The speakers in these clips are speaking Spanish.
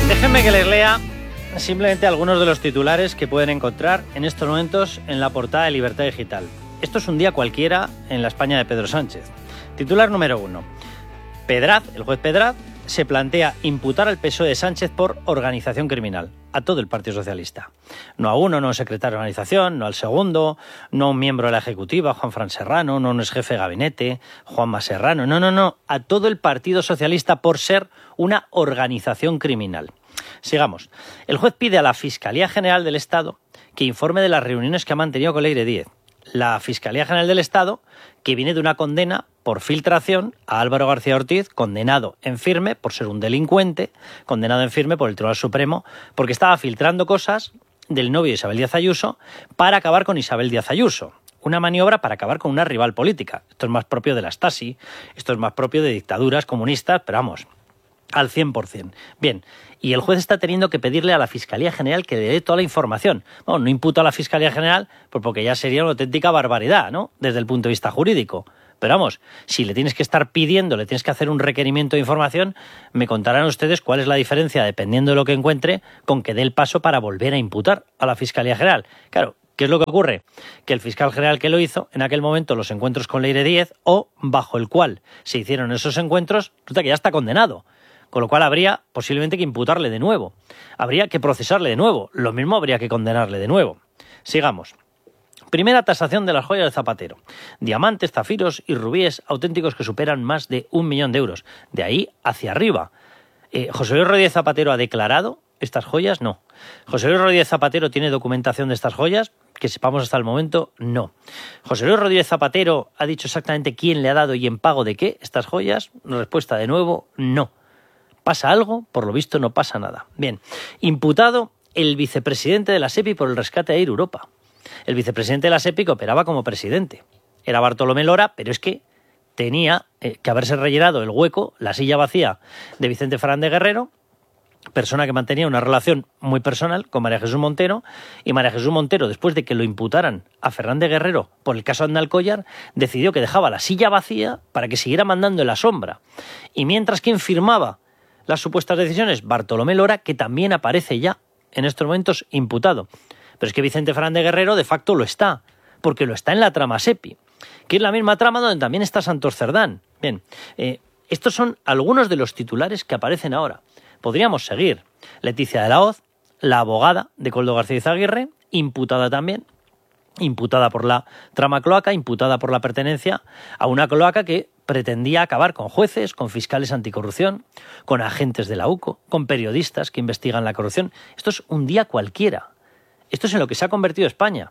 Déjenme que les lea simplemente algunos de los titulares que pueden encontrar en estos momentos en la portada de Libertad Digital. Esto es un día cualquiera en la España de Pedro Sánchez. Titular número 1. Pedraz, el juez Pedraz, se plantea imputar al PSOE de Sánchez por organización criminal, a todo el Partido Socialista. No a uno, no a un secretario de organización, no al segundo, no a un miembro de la Ejecutiva, Juanfran Serrano, no a un exjefe de gabinete, Juanma Serrano, no, a todo el Partido Socialista por ser una organización criminal. Sigamos. El juez pide a la Fiscalía General del Estado que informe de las reuniones que ha mantenido con Leire Díez. La Fiscalía General del Estado, que viene de una condena por filtración a Álvaro García Ortiz, condenado en firme por ser un delincuente, condenado en firme por el Tribunal Supremo, porque estaba filtrando cosas del novio de Isabel Díaz Ayuso para acabar con Isabel Díaz Ayuso. Una maniobra para acabar con una rival política. Esto es más propio de la Stasi, esto es más propio de dictaduras comunistas, pero vamos, al 100%. Bien, y el juez está teniendo que pedirle a la Fiscalía General que le dé toda la información. Bueno, no imputa a la Fiscalía General porque ya sería una auténtica barbaridad, ¿no?, desde el punto de vista jurídico. Pero vamos, si le tienes que estar pidiendo, le tienes que hacer un requerimiento de información, me contarán ustedes cuál es la diferencia, dependiendo de lo que encuentre, con que dé el paso para volver a imputar a la Fiscalía General. Claro, ¿qué es lo que ocurre? Que el fiscal general que lo hizo, en aquel momento los encuentros con Leire Díez, o bajo el cual se hicieron esos encuentros, resulta que ya está condenado. Con lo cual habría posiblemente que imputarle de nuevo. Habría que procesarle de nuevo. Lo mismo habría que condenarle de nuevo. Sigamos. Primera tasación de las joyas de Zapatero. Diamantes, zafiros y rubíes auténticos que superan más de 1 millón de euros. De ahí hacia arriba. ¿José Luis Rodríguez Zapatero ha declarado estas joyas? No. ¿José Luis Rodríguez Zapatero tiene documentación de estas joyas? Que sepamos hasta el momento, no. ¿José Luis Rodríguez Zapatero ha dicho exactamente quién le ha dado y en pago de qué estas joyas? Respuesta de nuevo, no. ¿Pasa algo? Por lo visto no pasa nada. Bien, imputado el vicepresidente de la SEPI por el rescate de Air Europa. El vicepresidente de la SEPI que operaba como presidente. Era Bartolomé Lora, pero es que tenía que haberse rellenado el hueco, la silla vacía de Vicente Fernández Guerrero, persona que mantenía una relación muy personal con María Jesús Montero, y María Jesús Montero, después de que lo imputaran a Fernández Guerrero por el caso Andalcollar, decidió que dejaba la silla vacía para que siguiera mandando en la sombra. Y mientras, ¿quién firmaba las supuestas decisiones? Bartolomé Lora, que también aparece ya en estos momentos imputado. Pero es que Vicente Fernández Guerrero de facto lo está, porque lo está en la trama SEPI, que es la misma trama donde también está Santos Cerdán. Bien, estos son algunos de los titulares que aparecen ahora. Podríamos seguir. Leticia de la Hoz, la abogada de Koldo García Izaguirre, imputada también, imputada por la trama cloaca, imputada por la pertenencia a una cloaca que pretendía acabar con jueces, con fiscales anticorrupción, con agentes de la UCO, con periodistas que investigan la corrupción. Esto es un día cualquiera. Esto es en lo que se ha convertido España.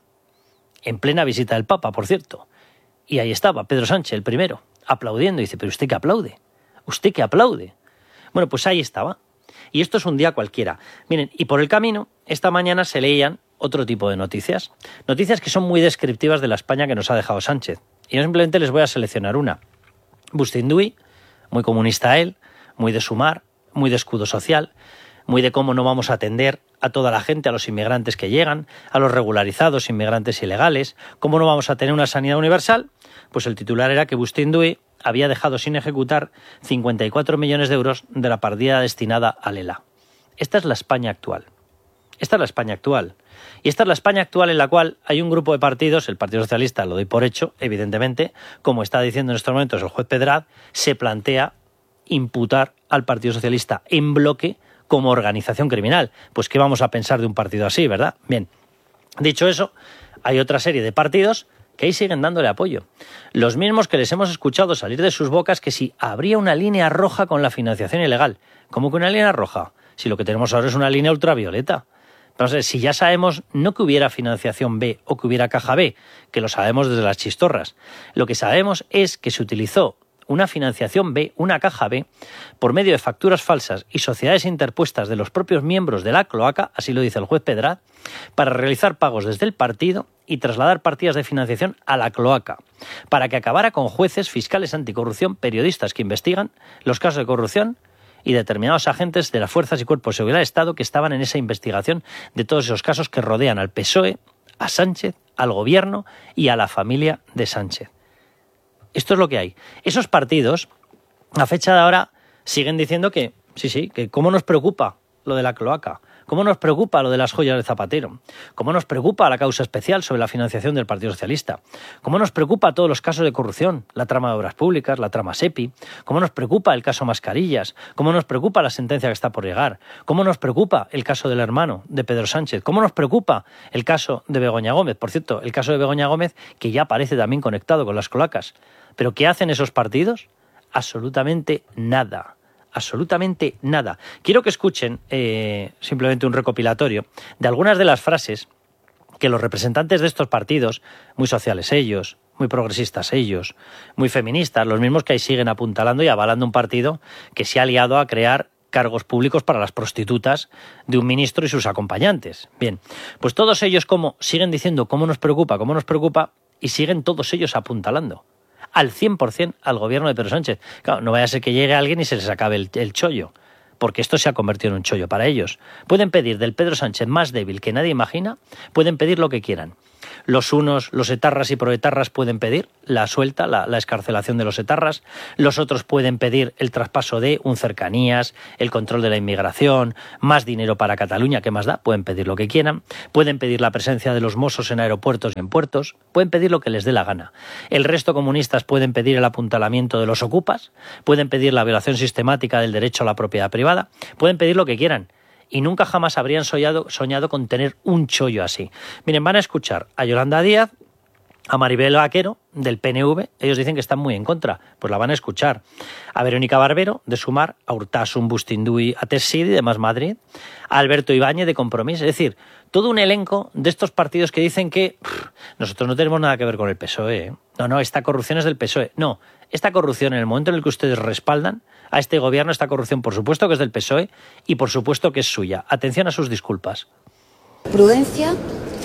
En plena visita del Papa, por cierto. Y ahí estaba Pedro Sánchez, el primero, aplaudiendo. Y dice, ¿pero usted qué aplaude? ¿Usted qué aplaude? Bueno, pues ahí estaba. Y esto es un día cualquiera. Miren, y por el camino, esta mañana se leían otro tipo de noticias. Noticias que son muy descriptivas de la España que nos ha dejado Sánchez. Y yo simplemente les voy a seleccionar una. Bustinduy, muy comunista él, muy de sumar, muy de escudo social, muy de cómo no vamos a atender a toda la gente, a los inmigrantes que llegan, a los regularizados, inmigrantes ilegales, cómo no vamos a tener una sanidad universal. Pues el titular era que Bustinduy había dejado sin ejecutar 54 millones de euros de la partida destinada al ELA. Esta es la España actual. Esta es la España actual. Y esta es la España actual en la cual hay un grupo de partidos, el Partido Socialista, lo doy por hecho, evidentemente, como está diciendo en estos momentos el juez Pedraz, se plantea imputar al Partido Socialista en bloque como organización criminal. Pues ¿qué vamos a pensar de un partido así, verdad? Bien, dicho eso, hay otra serie de partidos que ahí siguen dándole apoyo. Los mismos que les hemos escuchado salir de sus bocas que si habría una línea roja con la financiación ilegal. ¿Cómo que una línea roja? Si lo que tenemos ahora es una línea ultravioleta. Entonces, si ya sabemos no que hubiera financiación B o que hubiera caja B, que lo sabemos desde las chistorras, lo que sabemos es que se utilizó una financiación B, una caja B, por medio de facturas falsas y sociedades interpuestas de los propios miembros de la cloaca, así lo dice el juez Pedraz, para realizar pagos desde el partido y trasladar partidas de financiación a la cloaca, para que acabara con jueces, fiscales anticorrupción, periodistas que investigan los casos de corrupción y determinados agentes de las fuerzas y cuerpos de seguridad del Estado que estaban en esa investigación de todos esos casos que rodean al PSOE, a Sánchez, al gobierno y a la familia de Sánchez. Esto es lo que hay. Esos partidos, a fecha de ahora, siguen diciendo que sí, que cómo nos preocupa lo de la cloaca? ¿Cómo nos preocupa lo de las joyas de Zapatero? ¿Cómo nos preocupa la causa especial sobre la financiación del Partido Socialista? ¿Cómo nos preocupa todos los casos de corrupción? La trama de obras públicas, la trama SEPI. ¿Cómo nos preocupa el caso Mascarillas? ¿Cómo nos preocupa la sentencia que está por llegar? ¿Cómo nos preocupa el caso del hermano de Pedro Sánchez? ¿Cómo nos preocupa el caso de Begoña Gómez? Por cierto, el caso de Begoña Gómez, que ya parece también conectado con las cloacas. ¿Pero qué hacen esos partidos? Absolutamente nada. Absolutamente nada. Quiero que escuchen simplemente un recopilatorio de algunas de las frases que los representantes de estos partidos, muy sociales ellos, muy progresistas ellos, muy feministas, los mismos que ahí siguen apuntalando y avalando un partido que se ha liado a crear cargos públicos para las prostitutas de un ministro y sus acompañantes. Bien, pues todos ellos como siguen diciendo cómo nos preocupa, y siguen todos ellos apuntalando al 100% al gobierno de Pedro Sánchez. Claro, no vaya a ser que llegue alguien y se les acabe el chollo, porque esto se ha convertido en un chollo para ellos. Pueden pedir del Pedro Sánchez más débil que nadie imagina, pueden pedir lo que quieran. Los unos, los etarras y proetarras, pueden pedir la suelta, la excarcelación de los etarras. Los otros pueden pedir el traspaso de un cercanías, el control de la inmigración, más dinero para Cataluña, ¿qué más da? Pueden pedir lo que quieran. Pueden pedir la presencia de los Mossos en aeropuertos y en puertos. Pueden pedir lo que les dé la gana. El resto comunistas pueden pedir el apuntalamiento de los ocupas. Pueden pedir la violación sistemática del derecho a la propiedad privada. Pueden pedir lo que quieran. Y nunca jamás habrían soñado con tener un chollo así. Miren, van a escuchar a Yolanda Díaz, a Maribel Vaquero, del PNV, ellos dicen que están muy en contra, pues la van a escuchar. A Verónica Barbero, de Sumar, a Urtasun Bustindui, a Tessidi, de Más Madrid, a Alberto Ibáñez, de Compromís, es decir, todo un elenco de estos partidos que dicen que nosotros no tenemos nada que ver con el PSOE. No, esta corrupción es del PSOE. No, esta corrupción, en el momento en el que ustedes respaldan a este gobierno, esta corrupción por supuesto que es del PSOE y por supuesto que es suya. Atención a sus disculpas. Prudencia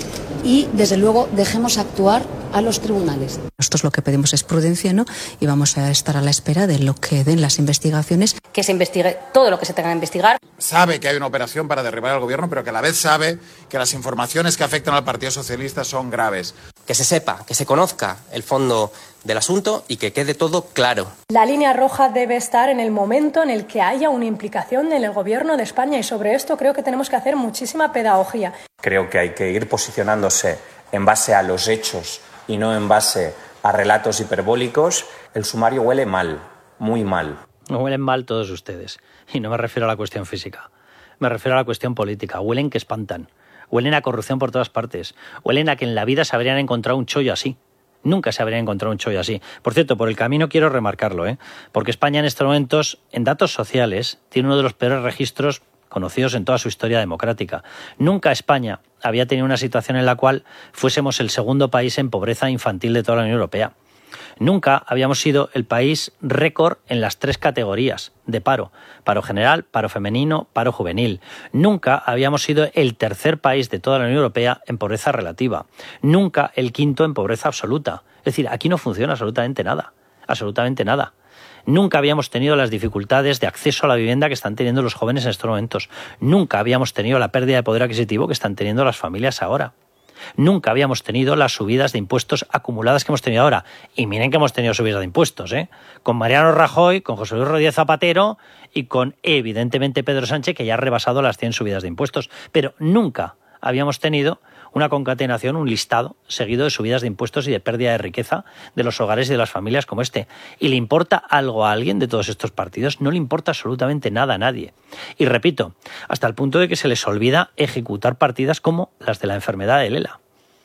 y, desde luego, dejemos actuar a los tribunales. Nosotros lo que pedimos es prudencia, ¿no? Y vamos a estar a la espera de lo que den las investigaciones. Que se investigue todo lo que se tenga que investigar. Sabe que hay una operación para derribar al gobierno, pero que a la vez sabe que las informaciones que afectan al Partido Socialista son graves. Que se sepa, que se conozca el fondo del asunto y que quede todo claro. La línea roja debe estar en el momento en el que haya una implicación en el gobierno de España y sobre esto creo que tenemos que hacer muchísima pedagogía. Creo que hay que ir posicionándose en base a los hechos y no en base a relatos hiperbólicos. El sumario huele mal, muy mal. Huelen mal todos ustedes. Y no me refiero a la cuestión física. Me refiero a la cuestión política. Huelen que espantan. Huelen a corrupción por todas partes. Huelen a que en la vida se habrían encontrado un chollo así. Nunca se habría encontrado un chollo así. Por cierto, por el camino quiero remarcarlo, porque España en estos momentos, en datos sociales, tiene uno de los peores registros conocidos en toda su historia democrática. Nunca España había tenido una situación en la cual fuésemos el segundo país en pobreza infantil de toda la Unión Europea. Nunca habíamos sido el país récord en las 3 categorías de paro: paro general, paro femenino, paro juvenil. Nunca habíamos sido el tercer país de toda la Unión Europea en pobreza relativa. Nunca el quinto en pobreza absoluta. Es decir, aquí no funciona absolutamente nada. Absolutamente nada. Nunca habíamos tenido las dificultades de acceso a la vivienda que están teniendo los jóvenes en estos momentos. Nunca habíamos tenido la pérdida de poder adquisitivo que están teniendo las familias ahora. Nunca habíamos tenido las subidas de impuestos acumuladas que hemos tenido ahora. Y miren que hemos tenido subidas de impuestos, con Mariano Rajoy, con José Luis Rodríguez Zapatero y con, evidentemente, Pedro Sánchez, que ya ha rebasado las 100 subidas de impuestos. Pero nunca habíamos tenido una concatenación, un listado seguido de subidas de impuestos y de pérdida de riqueza de los hogares y de las familias como este. ¿Y le importa algo a alguien de todos estos partidos? No le importa absolutamente nada a nadie. Y repito, hasta el punto de que se les olvida ejecutar partidas como las de la enfermedad de Lela.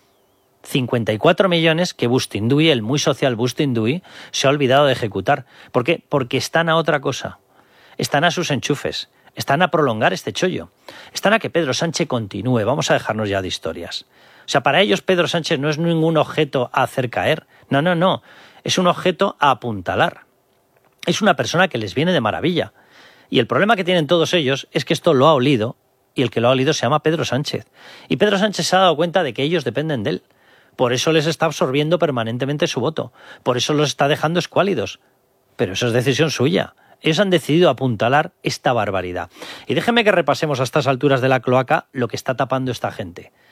54 millones que Bustindui, el muy social Bustindui, se ha olvidado de ejecutar. ¿Por qué? Porque están a otra cosa. Están a sus enchufes. Están a prolongar este chollo. Están a que Pedro Sánchez continúe. Vamos a dejarnos ya de historias. O sea, para ellos Pedro Sánchez no es ningún objeto a hacer caer. No. Es un objeto a apuntalar. Es una persona que les viene de maravilla. Y el problema que tienen todos ellos es que esto lo ha olido, y el que lo ha olido se llama Pedro Sánchez. Y Pedro Sánchez se ha dado cuenta de que ellos dependen de él. Por eso les está absorbiendo permanentemente su voto. Por eso los está dejando escuálidos. Pero eso es decisión suya. Ellos han decidido apuntalar esta barbaridad. Y déjenme que repasemos a estas alturas de la cloaca lo que está tapando esta gente.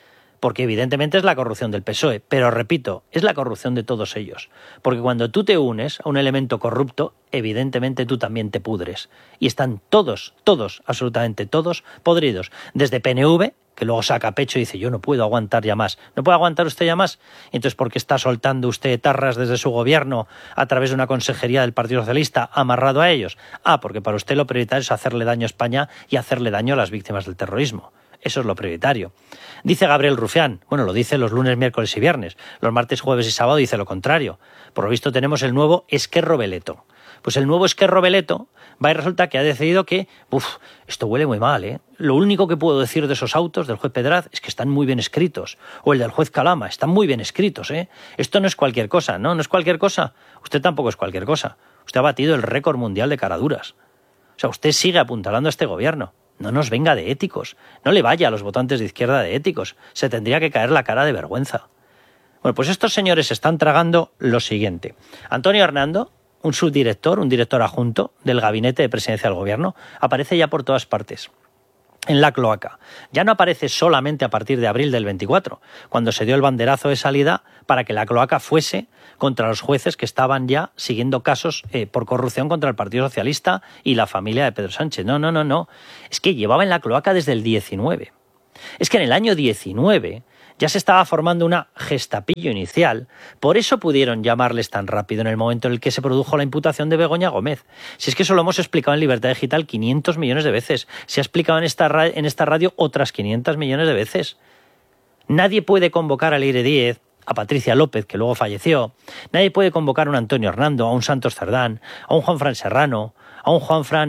porque evidentemente es la corrupción del PSOE, pero repito, es la corrupción de todos ellos, porque cuando tú te unes a un elemento corrupto, evidentemente tú también te pudres, y están todos, absolutamente todos, podridos, desde PNV, que luego saca pecho y dice, yo no puedo aguantar ya más. ¿No puede aguantar usted ya más? Entonces, ¿por qué está soltando usted tarras desde su gobierno a través de una consejería del Partido Socialista amarrado a ellos? Porque para usted lo prioritario es hacerle daño a España y hacerle daño a las víctimas del terrorismo. Eso es lo prioritario. Dice Gabriel Rufián, bueno, lo dice los lunes, miércoles y viernes. Los martes, jueves y sábado dice lo contrario. Por lo visto tenemos el nuevo Esquerro Beleto. Pues el nuevo Esquerro Beleto va y resulta que ha decidido que, esto huele muy mal, ¿eh? Lo único que puedo decir de esos autos del juez Pedraz es que están muy bien escritos. O el del juez Calama, están muy bien escritos, ¿eh? Esto no es cualquier cosa, ¿no? No es cualquier cosa. Usted tampoco es cualquier cosa. Usted ha batido el récord mundial de caraduras. O sea, usted sigue apuntalando a este gobierno. No nos venga de éticos. No le vaya a los votantes de izquierda de éticos. Se tendría que caer la cara de vergüenza. Bueno, pues estos señores están tragando lo siguiente. Antonio Hernando, un subdirector, un director adjunto del gabinete de presidencia del gobierno, aparece ya por todas partes. En la cloaca. Ya no aparece solamente a partir de abril del 24, cuando se dio el banderazo de salida para que la cloaca fuese contra los jueces que estaban ya siguiendo casos por corrupción contra el Partido Socialista y la familia de Pedro Sánchez. No. Es que llevaba en la cloaca desde el 19. Es que en el año 19 ya se estaba formando una gestapillo inicial, por eso pudieron llamarles tan rápido en el momento en el que se produjo la imputación de Begoña Gómez. Si es que eso lo hemos explicado en Libertad Digital 500 millones de veces, se ha explicado en esta radio otras 500 millones de veces. Nadie puede convocar a Leire Díez, a Patricia López, que luego falleció, nadie puede convocar a un Antonio Hernando, a un Santos Cerdán, a un Juanfran Serrano, a un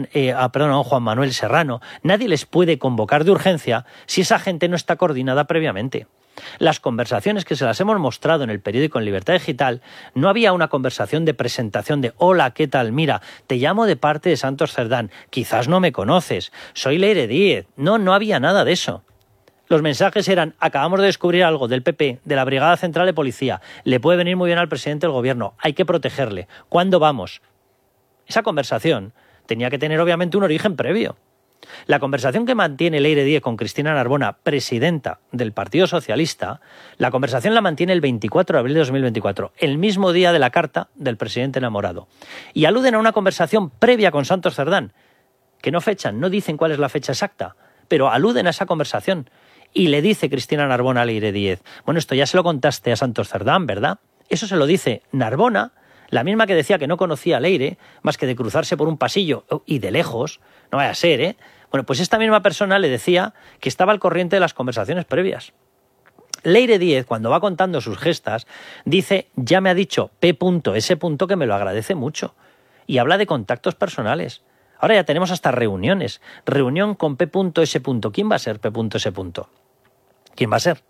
Juan Manuel Serrano. Nadie les puede convocar de urgencia si esa gente no está coordinada previamente. Las conversaciones que se las hemos mostrado en el periódico en Libertad Digital, no había una conversación de presentación de hola, ¿qué tal? Mira, te llamo de parte de Santos Cerdán, quizás no me conoces, soy Leire Díez. No había nada de eso. Los mensajes eran, acabamos de descubrir algo del PP, de la Brigada Central de Policía, le puede venir muy bien al presidente del gobierno, hay que protegerle, ¿cuándo vamos? Esa conversación tenía que tener obviamente un origen previo. La conversación que mantiene Leire Díez con Cristina Narbona, presidenta del Partido Socialista, la conversación la mantiene el 24 de abril de 2024, el mismo día de la carta del presidente enamorado. Y aluden a una conversación previa con Santos Cerdán, que no fechan, no dicen cuál es la fecha exacta, pero aluden a esa conversación. Y le dice Cristina Narbona a Leire Díez, bueno, esto ya se lo contaste a Santos Cerdán, ¿verdad? Eso se lo dice Narbona, la misma que decía que no conocía a Leire, más que de cruzarse por un pasillo y de lejos, no vaya a ser, ¿eh? Bueno, pues esta misma persona le decía que estaba al corriente de las conversaciones previas. Leire Díez, cuando va contando sus gestas, dice, ya me ha dicho P.S. que me lo agradece mucho. Y habla de contactos personales. Ahora ya tenemos hasta reuniones. Reunión con P.S. ¿Quién va a ser P.S.? ¿Quién va a ser?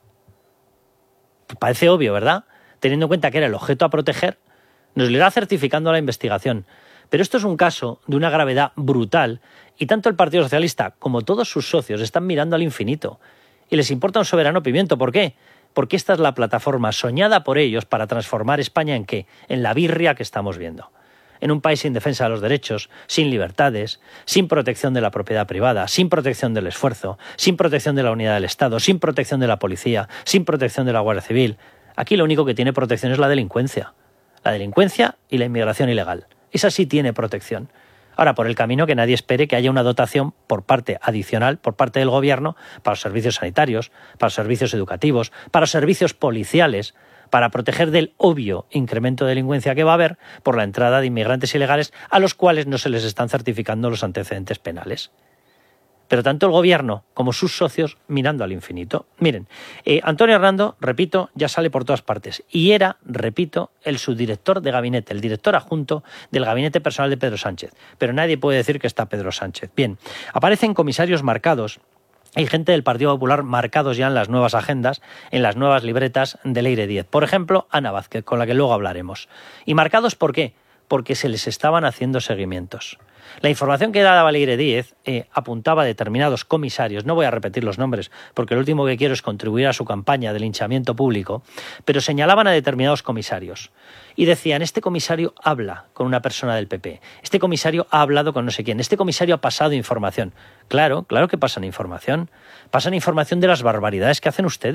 Parece obvio, ¿verdad? Teniendo en cuenta que era el objeto a proteger, nos lo irá certificando la investigación. Pero esto es un caso de una gravedad brutal y tanto el Partido Socialista como todos sus socios están mirando al infinito y les importa un soberano pimiento. ¿Por qué? Porque esta es la plataforma soñada por ellos para transformar España ¿en qué? En la birria que estamos viendo. En un país sin defensa de los derechos, sin libertades, sin protección de la propiedad privada, sin protección del esfuerzo, sin protección de la unidad del Estado, sin protección de la policía, sin protección de la Guardia Civil. Aquí lo único que tiene protección es la delincuencia. La delincuencia y la inmigración ilegal. Esa sí tiene protección. Ahora, por el camino, que nadie espere que haya una dotación por parte adicional, por parte del gobierno, para los servicios sanitarios, para los servicios educativos, para los servicios policiales, para proteger del obvio incremento de delincuencia que va a haber por la entrada de inmigrantes ilegales a los cuales no se les están certificando los antecedentes penales. Pero tanto el gobierno como sus socios mirando al infinito. Miren, Antonio Hernando, repito, ya sale por todas partes. Y era, repito, el subdirector de gabinete, el director adjunto del gabinete personal de Pedro Sánchez. Pero nadie puede decir que está Pedro Sánchez. Bien, aparecen comisarios marcados. Hay gente del Partido Popular marcados ya en las nuevas agendas, en las nuevas libretas de Leire Díez. Por ejemplo, Ana Vázquez, con la que luego hablaremos. ¿Y marcados por qué? Porque se les estaban haciendo seguimientos. La información que daba Leire Díez apuntaba a determinados comisarios, no voy a repetir los nombres porque lo último que quiero es contribuir a su campaña de linchamiento público, pero señalaban a determinados comisarios y decían, este comisario habla con una persona del PP, este comisario ha hablado con no sé quién, este comisario ha pasado información. Claro que pasan información de las barbaridades que hacen ustedes,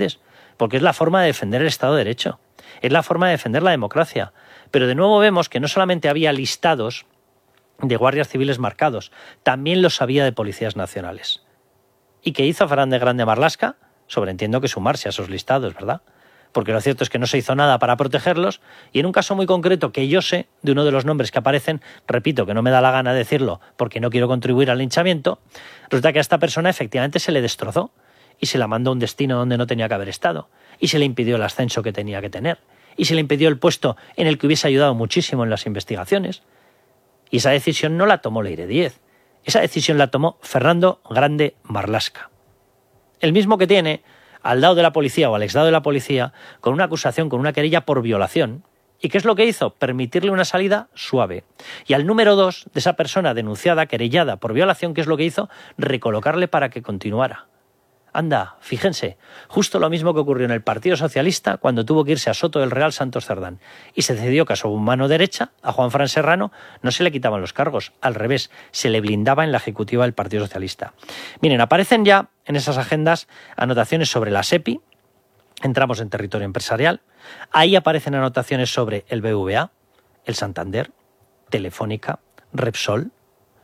porque es la forma de defender el Estado de Derecho, es la forma de defender la democracia. Pero de nuevo vemos que no solamente había listados de guardias civiles marcados, también los había de policías nacionales. ¿Y qué hizo Fernández Grande Marlaska? Sobreentiendo que sumarse a esos listados, ¿verdad? Porque lo cierto es que no se hizo nada para protegerlos, y en un caso muy concreto que yo sé, de uno de los nombres que aparecen, repito que no me da la gana decirlo porque no quiero contribuir al linchamiento, resulta que a esta persona efectivamente se le destrozó y se la mandó a un destino donde no tenía que haber estado, y se le impidió el ascenso que tenía que tener, y se le impidió el puesto en el que hubiese ayudado muchísimo en las investigaciones. Y esa decisión no la tomó Leire Díez, esa decisión la tomó Fernando Grande Marlaska. El mismo que tiene al dado de la policía o al exdado de la policía con una acusación, con una querella por violación. ¿Y qué es lo que hizo? Permitirle una salida suave. Y al número 2 de esa persona denunciada, querellada por violación, ¿qué es lo que hizo? Recolocarle para que continuara. Anda, fíjense, justo lo mismo que ocurrió en el Partido Socialista cuando tuvo que irse a Soto del Real Santos Cerdán y se cedió caso a mano derecha, a Juan Fran Serrano, no se le quitaban los cargos, al revés, se le blindaba en la ejecutiva del Partido Socialista. Miren, aparecen ya en esas agendas anotaciones sobre la SEPI, entramos en territorio empresarial, ahí aparecen anotaciones sobre el BVA, el Santander, Telefónica, Repsol,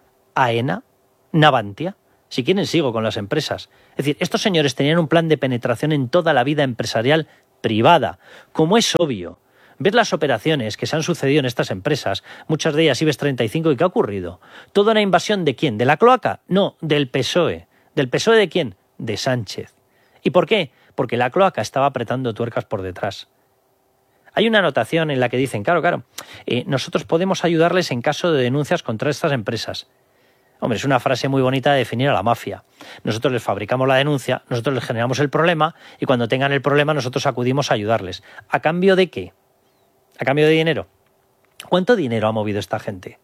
AENA, Navantia. Si quieren sigo con las empresas. Es decir, estos señores tenían un plan de penetración en toda la vida empresarial privada. Como es obvio, ver las operaciones que se han sucedido en estas empresas, muchas de ellas IBEX 35, ¿y qué ha ocurrido? ¿Toda una invasión de quién? ¿De la cloaca? No, del PSOE. ¿Del PSOE de quién? De Sánchez. ¿Y por qué? Porque la cloaca estaba apretando tuercas por detrás. Hay una anotación en la que dicen, claro, nosotros podemos ayudarles en caso de denuncias contra estas empresas. Hombre, es una frase muy bonita de definir a la mafia. Nosotros les fabricamos la denuncia, nosotros les generamos el problema y cuando tengan el problema nosotros acudimos a ayudarles. ¿A cambio de qué? ¿A cambio de dinero? ¿Cuánto dinero ha movido esta gente?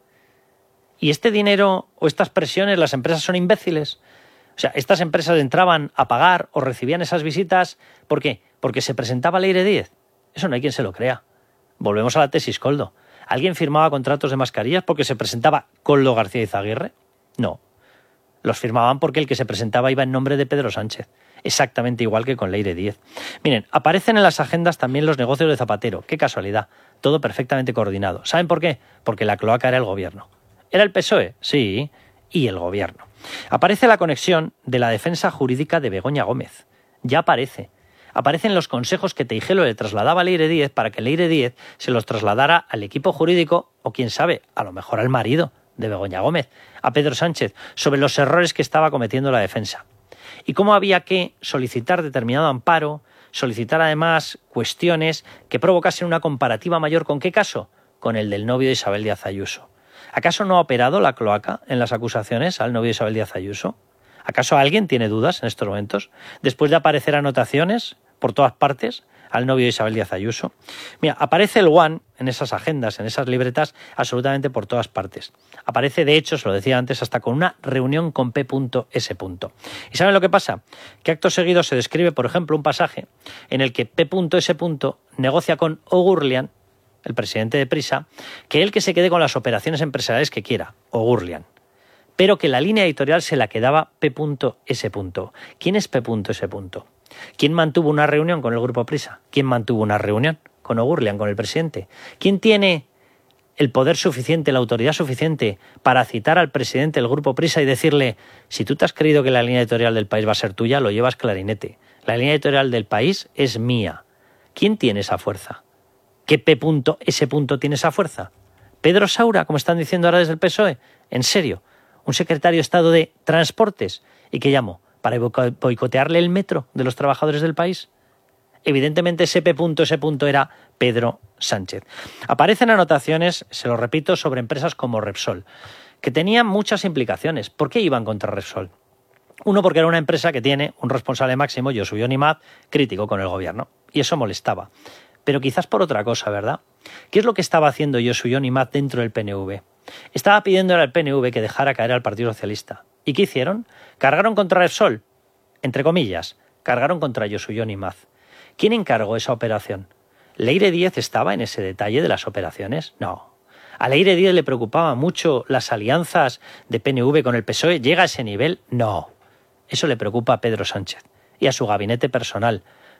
¿Y este dinero o estas presiones, las empresas son imbéciles? O sea, estas empresas entraban a pagar o recibían esas visitas, ¿por qué? Porque se presentaba Leire Díez. Eso no hay quien se lo crea. Volvemos a la tesis Koldo. ¿Alguien firmaba contratos de mascarillas porque se presentaba Koldo García Izaguirre? No, los firmaban porque el que se presentaba iba en nombre de Pedro Sánchez, exactamente igual que con Leire Díez. Miren, aparecen en las agendas también los negocios de Zapatero, qué casualidad, todo perfectamente coordinado. ¿Saben por qué? Porque la cloaca era el gobierno. ¿Era el PSOE? Sí, y el gobierno. Aparece la conexión de la defensa jurídica de Begoña Gómez, ya aparece. Aparecen los consejos que Teijeiro le trasladaba a Leire Díez para que Leire Díez se los trasladara al equipo jurídico o quién sabe, a lo mejor al marido de Begoña Gómez, a Pedro Sánchez, sobre los errores que estaba cometiendo la defensa. Y cómo había que solicitar determinado amparo, solicitar además cuestiones que provocasen una comparativa mayor. ¿Con qué caso? Con el del novio de Isabel Díaz Ayuso. ¿Acaso no ha operado la cloaca en las acusaciones al novio de Isabel Díaz Ayuso? ¿Acaso alguien tiene dudas en estos momentos? Después de aparecer anotaciones por todas partes al novio de Isabel Díaz Ayuso. Mira, aparece el One en esas agendas, en esas libretas, absolutamente por todas partes. Aparece, de hecho, se lo decía antes, hasta con una reunión con P.S. ¿Y saben lo que pasa? Que acto seguido se describe, por ejemplo, un pasaje en el que P.S. negocia con O'Gurlian, el presidente de Prisa, que se quede con las operaciones empresariales que quiera, O'Gurlian, pero que la línea editorial se la quedaba P.S. ¿Quién es P.S.? ¿Quién mantuvo una reunión con el Grupo Prisa? ¿Quién mantuvo una reunión con O'Gurlian, con el presidente? ¿Quién tiene el poder suficiente, la autoridad suficiente para citar al presidente del Grupo Prisa y decirle, si tú te has creído que la línea editorial del País va a ser tuya, lo llevas clarinete. La línea editorial del País es mía. ¿Quién tiene esa fuerza? ¿Qué P.S. tiene esa fuerza? ¿Pedro Saura, como están diciendo ahora desde el PSOE? ¿En serio? ¿Un secretario de Estado de Transportes? ¿Y qué llamo? ¿Para boicotearle el metro de los trabajadores del país? Evidentemente ese P.S. era Pedro Sánchez. Aparecen anotaciones, se lo repito, sobre empresas como Repsol, que tenían muchas implicaciones. ¿Por qué iban contra Repsol? Uno, porque era una empresa que tiene un responsable máximo, Josu Jon Imaz, crítico con el gobierno, y eso molestaba. Pero quizás por otra cosa, ¿verdad? ¿Qué es lo que estaba haciendo Josu Jon Imaz dentro del PNV? Estaba pidiéndole al PNV que dejara caer al Partido Socialista. ¿Y qué hicieron? ¿Cargaron contra Repsol? Entre comillas, cargaron contra Josu Jon Imaz. ¿Quién encargó esa operación? ¿Leire Díez estaba en ese detalle de las operaciones? No. ¿A Leire Díez le preocupaban mucho las alianzas de PNV con el PSOE? ¿Llega a ese nivel? No. Eso le preocupa a Pedro Sánchez y a su gabinete personal,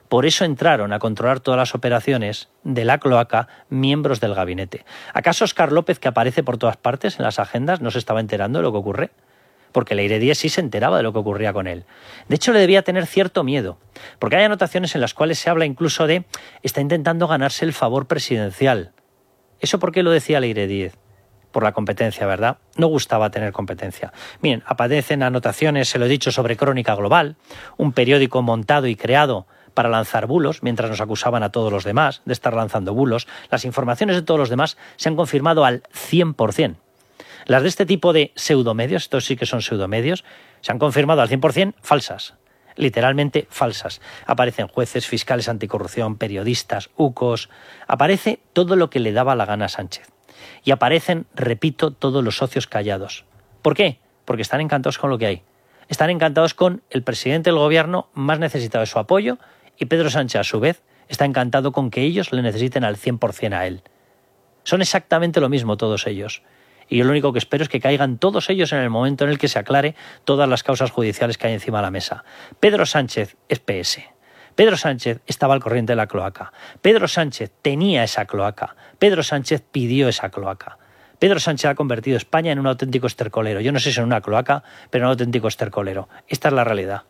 Por eso entraron a controlar todas las operaciones de la cloaca miembros del gabinete. ¿Acaso Óscar López, que aparece por todas partes en las agendas, no se estaba enterando de lo que ocurre? Porque Leire Díez sí se enteraba de lo que ocurría con él. De hecho, le debía tener cierto miedo, porque hay anotaciones en las cuales se habla incluso de está intentando ganarse el favor presidencial. ¿Eso por qué lo decía Leire Díez? Por la competencia, ¿verdad? No gustaba tener competencia. Miren, aparecen anotaciones, se lo he dicho, sobre Crónica Global, un periódico montado y creado para lanzar bulos, mientras nos acusaban a todos los demás de estar lanzando bulos. Las informaciones de todos los demás se han confirmado al 100%. Las de este tipo de pseudomedios, estos sí que son pseudomedios, se han confirmado al 100% falsas, literalmente falsas. Aparecen jueces, fiscales anticorrupción, periodistas, UCOs, aparece todo lo que le daba la gana a Sánchez. Y aparecen, repito, todos los socios callados. ¿Por qué? Porque están encantados con lo que hay. Están encantados con el presidente del gobierno más necesitado de su apoyo y Pedro Sánchez, a su vez, está encantado con que ellos le necesiten al 100% a él. Son exactamente lo mismo todos ellos. Y yo lo único que espero es que caigan todos ellos en el momento en el que se aclare todas las causas judiciales que hay encima de la mesa. Pedro Sánchez es PS. Pedro Sánchez estaba al corriente de la cloaca. Pedro Sánchez tenía esa cloaca. Pedro Sánchez pidió esa cloaca. Pedro Sánchez ha convertido España en un auténtico estercolero. Yo no sé si en una cloaca, pero en un auténtico estercolero. Esta es la realidad.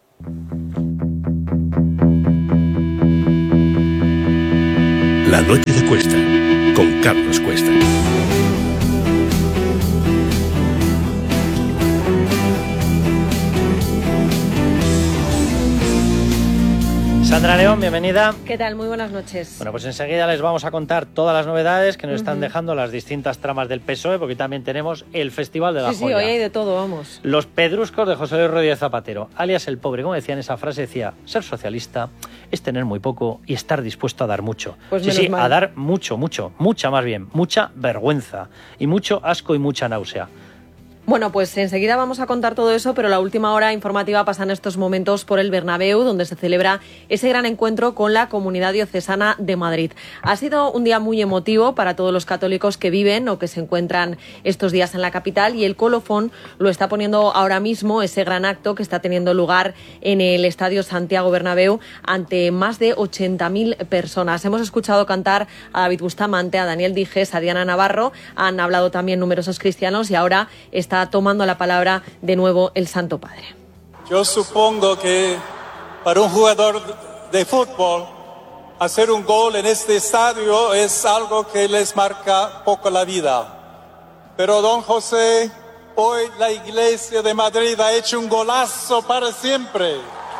La noche de Cuesta, con Carlos Cuesta. Sandra León, bienvenida. ¿Qué tal? Muy buenas noches. Bueno, pues enseguida les vamos a contar todas las novedades que nos están dejando las distintas tramas del PSOE, porque también tenemos el Festival de la Joya. Sí, hoy hay de todo, vamos. Los pedruscos de José Luis Rodríguez Zapatero, alias el pobre, como decía en esa frase, decía, ser socialista es tener muy poco y estar dispuesto a dar mucho. Pues sí, mal. A dar mucho, mucha más bien, mucha vergüenza y mucho asco y mucha náusea. Bueno, pues enseguida vamos a contar todo eso, pero la última hora informativa pasa en estos momentos por el Bernabéu, donde se celebra ese gran encuentro con la Comunidad Diocesana de Madrid. Ha sido un día muy emotivo para todos los católicos que viven o que se encuentran estos días en la capital, y el colofón lo está poniendo ahora mismo ese gran acto que está teniendo lugar en el Estadio Santiago Bernabéu ante más de 80.000 personas. Hemos escuchado cantar a David Bustamante, a Daniel Dijes, a Diana Navarro, han hablado también numerosos cristianos y ahora está tomando la palabra de nuevo el Santo Padre. Yo supongo que para un jugador de fútbol hacer un gol en este estadio es algo que les marca poco la vida. Pero don José, hoy la Iglesia de Madrid ha hecho un golazo para siempre.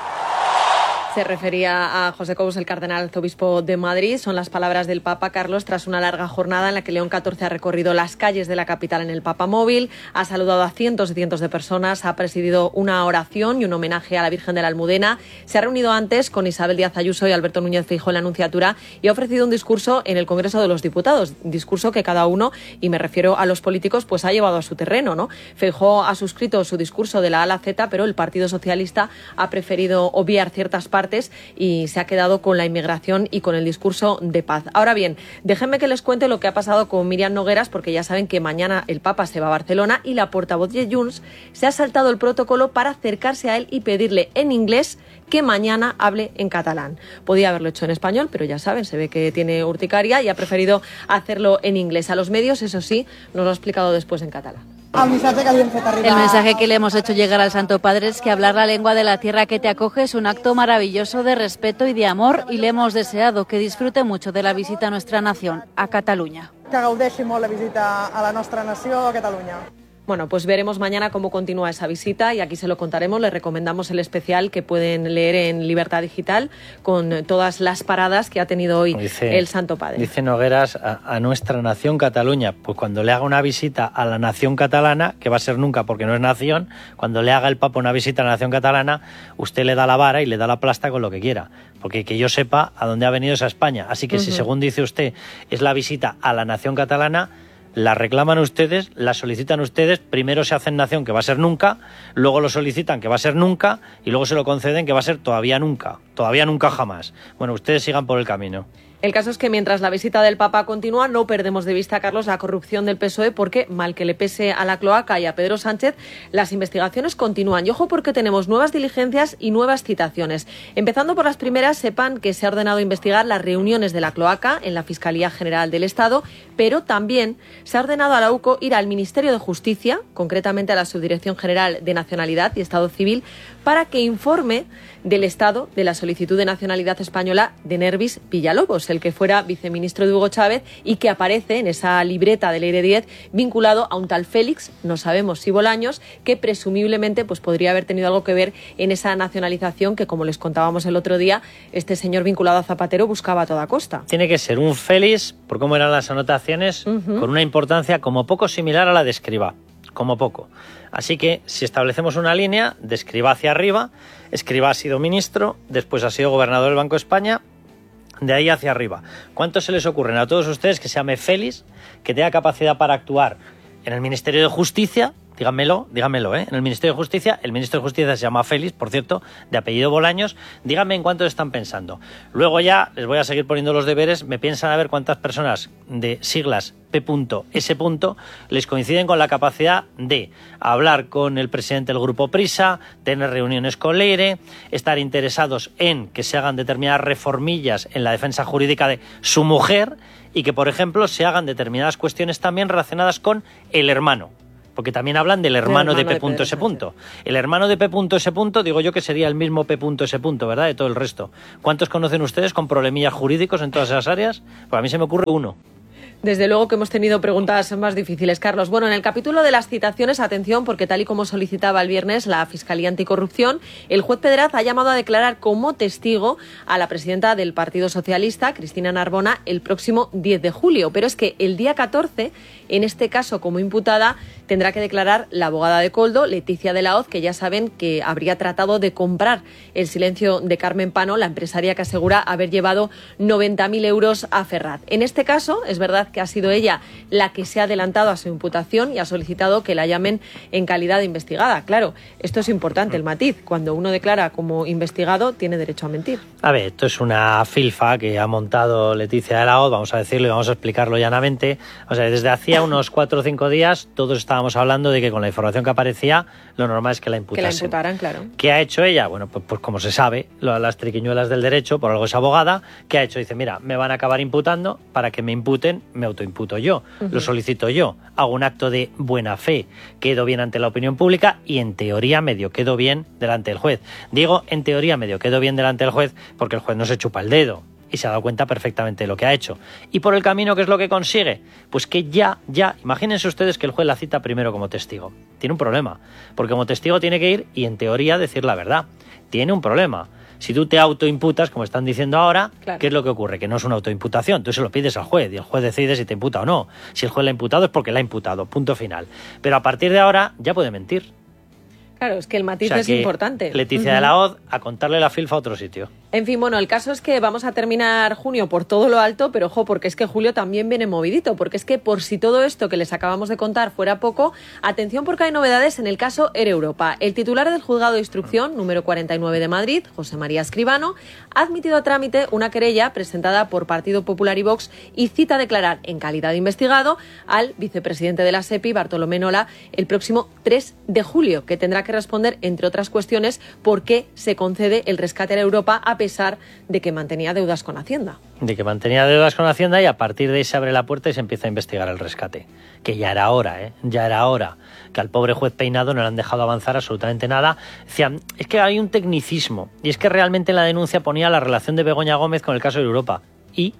Se refería a José Cous, el cardenal arzobispo de Madrid. Son las palabras del Papa Carlos tras una larga jornada en la que León XIV ha recorrido las calles de la capital en el Papamóvil, ha saludado a cientos y cientos de personas, ha presidido una oración y un homenaje a la Virgen de la Almudena, se ha reunido antes con Isabel Díaz Ayuso y Alberto Núñez Feijóo en la Anunciatura y ha ofrecido un discurso en el Congreso de los Diputados, discurso que cada uno, y me refiero a los políticos, pues ha llevado a su terreno, ¿no? Feijóo ha suscrito su discurso de la A a la Z, pero el Partido Socialista ha preferido obviar ciertas partes y se ha quedado con la inmigración y con el discurso de paz. Ahora bien, déjenme que les cuente lo que ha pasado con Míriam Nogueras, porque ya saben que mañana el Papa se va a Barcelona y la portavoz de Junts se ha saltado el protocolo para acercarse a él y pedirle en inglés que mañana hable en catalán. Podía haberlo hecho en español, pero ya saben, se ve que tiene urticaria y ha preferido hacerlo en inglés. A los medios, eso sí, nos lo ha explicado después en catalán. El mensaje que le hemos hecho llegar al Santo Padre es que hablar la lengua de la tierra que te acoge es un acto maravilloso de respeto y de amor, y le hemos deseado que disfrute mucho de la visita a nuestra nación, a Cataluña. Que gaudeixi molt la visita a la nostra nació, a Catalunya. Bueno, pues veremos mañana cómo continúa esa visita y aquí se lo contaremos. Les recomendamos el especial que pueden leer en Libertad Digital con todas las paradas que ha tenido hoy el Santo Padre. Dice Nogueras a nuestra nación Cataluña. Pues cuando le haga una visita a la nación catalana, que va a ser nunca porque no es nación, cuando le haga el Papa una visita a la nación catalana, usted le da la vara y le da la plasta con lo que quiera. Porque que yo sepa a dónde ha venido esa España. Así que si según dice usted es la visita a la nación catalana, la reclaman ustedes, la solicitan ustedes, primero se hacen nación que va a ser nunca, luego lo solicitan que va a ser nunca y luego se lo conceden que va a ser todavía nunca jamás. Bueno, ustedes sigan por el camino. El caso es que mientras la visita del Papa continúa, no perdemos de vista, Carlos, la corrupción del PSOE, porque, mal que le pese a la cloaca y a Pedro Sánchez, las investigaciones continúan. Y ojo, porque tenemos nuevas diligencias y nuevas citaciones. Empezando por las primeras, sepan que se ha ordenado investigar las reuniones de la cloaca en la Fiscalía General del Estado, pero también se ha ordenado a la UCO ir al Ministerio de Justicia, concretamente a la Subdirección General de Nacionalidad y Estado Civil, para que informe del estado de la solicitud de nacionalidad española de Nervis Villalobos, el que fuera viceministro de Hugo Chávez y que aparece en esa libreta del Aire 10 vinculado a un tal Félix, no sabemos si Bolaños, que presumiblemente pues podría haber tenido algo que ver en esa nacionalización que, como les contábamos el otro día, este señor vinculado a Zapatero buscaba a toda costa. Tiene que ser un Félix, por cómo eran las anotaciones, con una importancia como poco similar a la de Escrivá, como poco. Así que, si establecemos una línea de Escrivá hacia arriba, Escrivá ha sido ministro, después ha sido gobernador del Banco de España, de ahí hacia arriba. ¿Cuántos se les ocurren a todos ustedes que se llame Félix, que tenga capacidad para actuar en el Ministerio de Justicia? Díganmelo, ¿eh? En el Ministerio de Justicia, el ministro de Justicia se llama Félix, por cierto, de apellido Bolaños. Díganme en cuántos están pensando. Luego ya les voy a seguir poniendo los deberes. Me piensan a ver cuántas personas de siglas P.S. les coinciden con la capacidad de hablar con el presidente del Grupo Prisa, tener reuniones con Leire, estar interesados en que se hagan determinadas reformillas en la defensa jurídica de su mujer y que, por ejemplo, se hagan determinadas cuestiones también relacionadas con el hermano. Porque también hablan del hermano de P.S. El hermano de P.S. digo yo que sería el mismo P.S., ¿verdad? De todo el resto. ¿Cuántos conocen ustedes con problemillas jurídicos en todas esas áreas? Pues a mí se me ocurre uno. Desde luego que hemos tenido preguntas más difíciles, Carlos. Bueno, en el capítulo de las citaciones, atención, porque tal y como solicitaba el viernes la Fiscalía Anticorrupción, el juez Pedraz ha llamado a declarar como testigo a la presidenta del Partido Socialista, Cristina Narbona, el próximo 10 de julio. Pero es que el día 14, en este caso como imputada, tendrá que declarar la abogada de Koldo, Leticia de la Hoz, que ya saben que habría tratado de comprar el silencio de Carmen Pano, la empresaria que asegura haber llevado 90.000 euros a Ferraz. En este caso, es verdad que ha sido ella la que se ha adelantado a su imputación y ha solicitado que la llamen en calidad de investigada. Claro, esto es importante, el matiz. Cuando uno declara como investigado, tiene derecho a mentir. A ver, esto es una filfa que ha montado Leticia de la Hoz, vamos a decirlo y vamos a explicarlo llanamente. O sea, desde hacía unos 4 o 5 días todos estábamos hablando de que con la información que aparecía, lo normal es que la imputasen. Que la imputaran, claro. ¿Qué ha hecho ella? Bueno, pues como se sabe, las triquiñuelas del derecho, por algo es abogada. ¿Qué ha hecho? Dice, mira, me van a acabar imputando, para que me imputen, me autoimputo yo, lo solicito yo, hago un acto de buena fe, quedo bien ante la opinión pública y en teoría medio quedo bien delante del juez. Digo en teoría medio quedo bien delante del juez porque el juez no se chupa el dedo y se ha dado cuenta perfectamente de lo que ha hecho. Y por el camino, ¿qué es lo que consigue? Pues que ya, imagínense ustedes que el juez la cita primero como testigo. Tiene un problema, porque como testigo tiene que ir y en teoría decir la verdad. Tiene un problema. Si tú te autoimputas, como están diciendo ahora, claro. ¿Qué es lo que ocurre? Que no es una autoimputación, tú se lo pides al juez y el juez decide si te imputa o no. Si el juez la ha imputado es porque la ha imputado, punto final. Pero a partir de ahora ya puede mentir. Claro, es que el matiz es importante. Leticia de la Hoz, a contarle la filfa a otro sitio. En fin, bueno, el caso es que vamos a terminar junio por todo lo alto, pero ojo, porque es que julio también viene movidito, porque es que por si todo esto que les acabamos de contar fuera poco, atención porque hay novedades en el caso Air Europa. El titular del Juzgado de Instrucción, número 49 de Madrid, José María Escribano, ha admitido a trámite una querella presentada por Partido Popular y Vox y cita a declarar en calidad de investigado al vicepresidente de la SEPI, Bartolomé Nola, el próximo 3 de julio, que tendrá que responder, entre otras cuestiones, por qué se concede el rescate a Europa a pesar de que mantenía deudas con Hacienda. De que mantenía deudas con Hacienda y a partir de ahí se abre la puerta y se empieza a investigar el rescate. Que ya era hora, ya era hora. Que al pobre juez Peinado no le han dejado avanzar absolutamente nada. Decían, es que hay un tecnicismo. Y es que realmente en la denuncia ponía la relación de Begoña Gómez con el caso de Europa. ¿Y?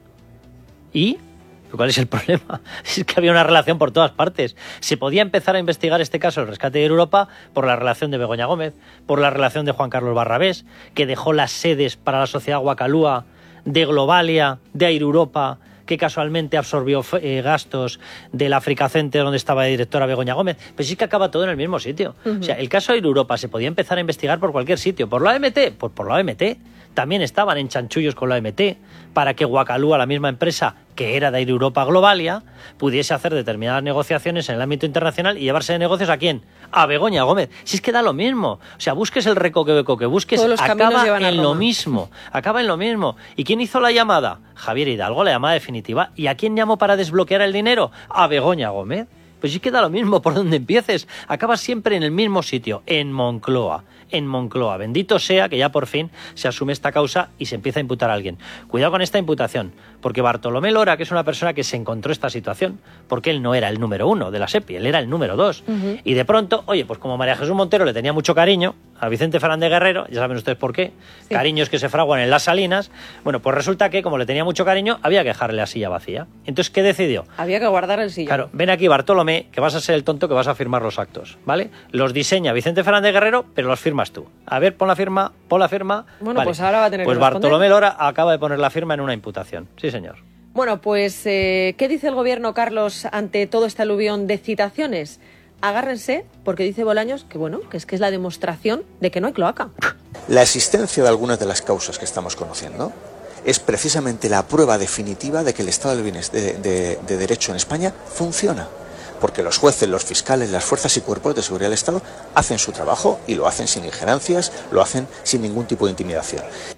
¿Cuál es el problema? Es que había una relación por todas partes. Se podía empezar a investigar este caso, el rescate de Europa, por la relación de Begoña Gómez, por la relación de Juan Carlos Barrabés, que dejó las sedes para la sociedad Guacalúa, de Globalia, de Air Europa, que casualmente absorbió gastos del Africa Center donde estaba de directora Begoña Gómez. Pero sí que acaba todo en el mismo sitio. O sea, el caso de Air Europa se podía empezar a investigar por cualquier sitio. ¿Por la OMT? Pues por la OMT. también estaban en chanchullos con la OMT para que Guacalúa, la misma empresa que era de Air Europa Globalia, pudiese hacer determinadas negociaciones en el ámbito internacional y llevarse de negocios ¿a quién? A Begoña Gómez. Si es que da lo mismo. O sea, busques el recoveco que busques, acaba en lo mismo. Acaba en lo mismo. ¿Y quién hizo la llamada? Javier Hidalgo, la llamada definitiva. ¿Y a quién llamó para desbloquear el dinero? A Begoña Gómez. Pues sí que da lo mismo por donde empieces. Acabas siempre en el mismo sitio, en Moncloa. En Moncloa. Bendito sea que ya por fin se asume esta causa y se empieza a imputar a alguien. Cuidado con esta imputación, porque Bartolomé Lora, que es una persona que se encontró esta situación, porque él no era el número 1 de la SEPI, él era el número 2. Y de pronto, oye, pues como María Jesús Montero le tenía mucho cariño a Vicente Fernández Guerrero, ya saben ustedes por qué, sí. Cariños que se fraguan en las salinas, bueno, pues resulta que como le tenía mucho cariño, había que dejarle la silla vacía. Entonces, ¿qué decidió? Había que guardar el sillón. Claro, ven aquí Bartolomé, que vas a ser el tonto que vas a firmar los actos, ¿vale? Los diseña Vicente Fernández Guerrero, pero los firmas tú. A ver, pon la firma. Bueno, vale. Pues ahora va a tener pues que Bartolomé Lora acaba de poner la firma en una imputación. Sí, señor. Bueno, pues, ¿qué dice el gobierno, Carlos, ante todo este aluvión de citaciones? Agárrense, porque dice Bolaños que, bueno, que es la demostración de que no hay cloaca. La existencia de algunas de las causas que estamos conociendo es precisamente la prueba definitiva de que el Estado de Derecho en España funciona. Porque los jueces, los fiscales, las fuerzas y cuerpos de seguridad del Estado hacen su trabajo y lo hacen sin injerencias, lo hacen sin ningún tipo de intimidación.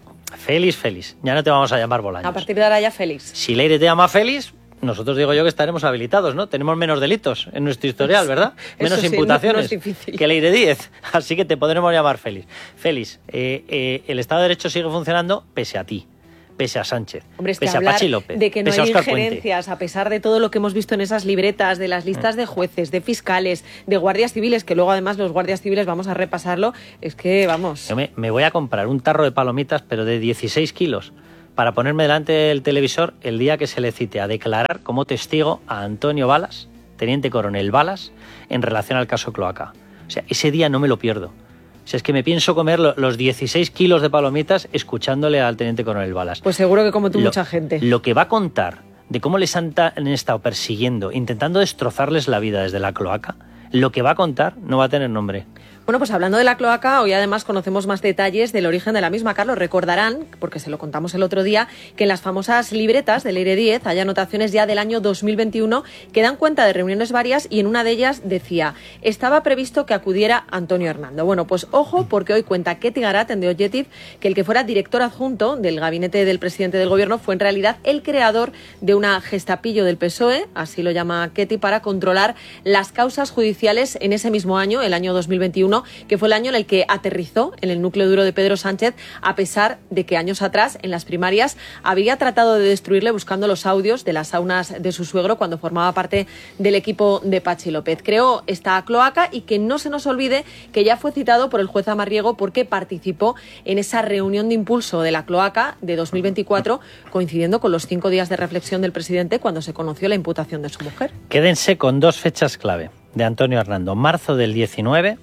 Félix, ya no te vamos a llamar Bolaños. A partir de ahora ya Félix. Si Leire te llama Félix, nosotros digo yo que estaremos habilitados, ¿no? Tenemos menos delitos en nuestro historial, ¿verdad? Menos imputaciones que Leire Díez. Así que te podremos llamar Félix. Félix, el Estado de Derecho sigue funcionando pese a ti. Pese a Sánchez, hombre, es pese a Pachi López, de que no pese hay a Óscar injerencias, Puente. a pesar de todo lo que hemos visto en esas libretas, de las listas de jueces, de fiscales, de guardias civiles, que luego además los guardias civiles, vamos a repasarlo, es que vamos... Yo me voy a comprar un tarro de palomitas, pero de 16 kilos, para ponerme delante del televisor el día que se le cite a declarar como testigo a Antonio Balas, teniente coronel Balas, en relación al caso Cloaca. O sea, ese día no me lo pierdo. O sea, es que me pienso comer los 16 kilos de palomitas escuchándole al teniente coronel Balas. Pues seguro que como tú mucha gente. Lo que va a contar de cómo les han estado persiguiendo, intentando destrozarles la vida desde la cloaca, lo que va a contar no va a tener nombre. Bueno, pues hablando de la cloaca, hoy además conocemos más detalles del origen de la misma. Carlos, recordarán, porque se lo contamos el otro día, que en las famosas libretas de Leire Díez hay anotaciones ya del año 2021 que dan cuenta de reuniones varias y en una de ellas decía, estaba previsto que acudiera Antonio Hernando. Bueno, pues ojo, porque hoy cuenta Ketty Garat en The Objective que el que fuera director adjunto del gabinete del presidente del gobierno fue en realidad el creador de una gestapillo del PSOE, así lo llama Ketty, para controlar las causas judiciales en ese mismo año, el año 2021, que fue el año en el que aterrizó en el núcleo duro de Pedro Sánchez, a pesar de que años atrás, en las primarias, había tratado de destruirle buscando los audios de las saunas de su suegro cuando formaba parte del equipo de Pachi López. Creó esta cloaca y que no se nos olvide que ya fue citado por el juez Amarriego porque participó en esa reunión de impulso de la cloaca de 2024, coincidiendo con los 5 días de reflexión del presidente cuando se conoció la imputación de su mujer. Quédense con 2 fechas clave de Antonio Hernando. Marzo del 19,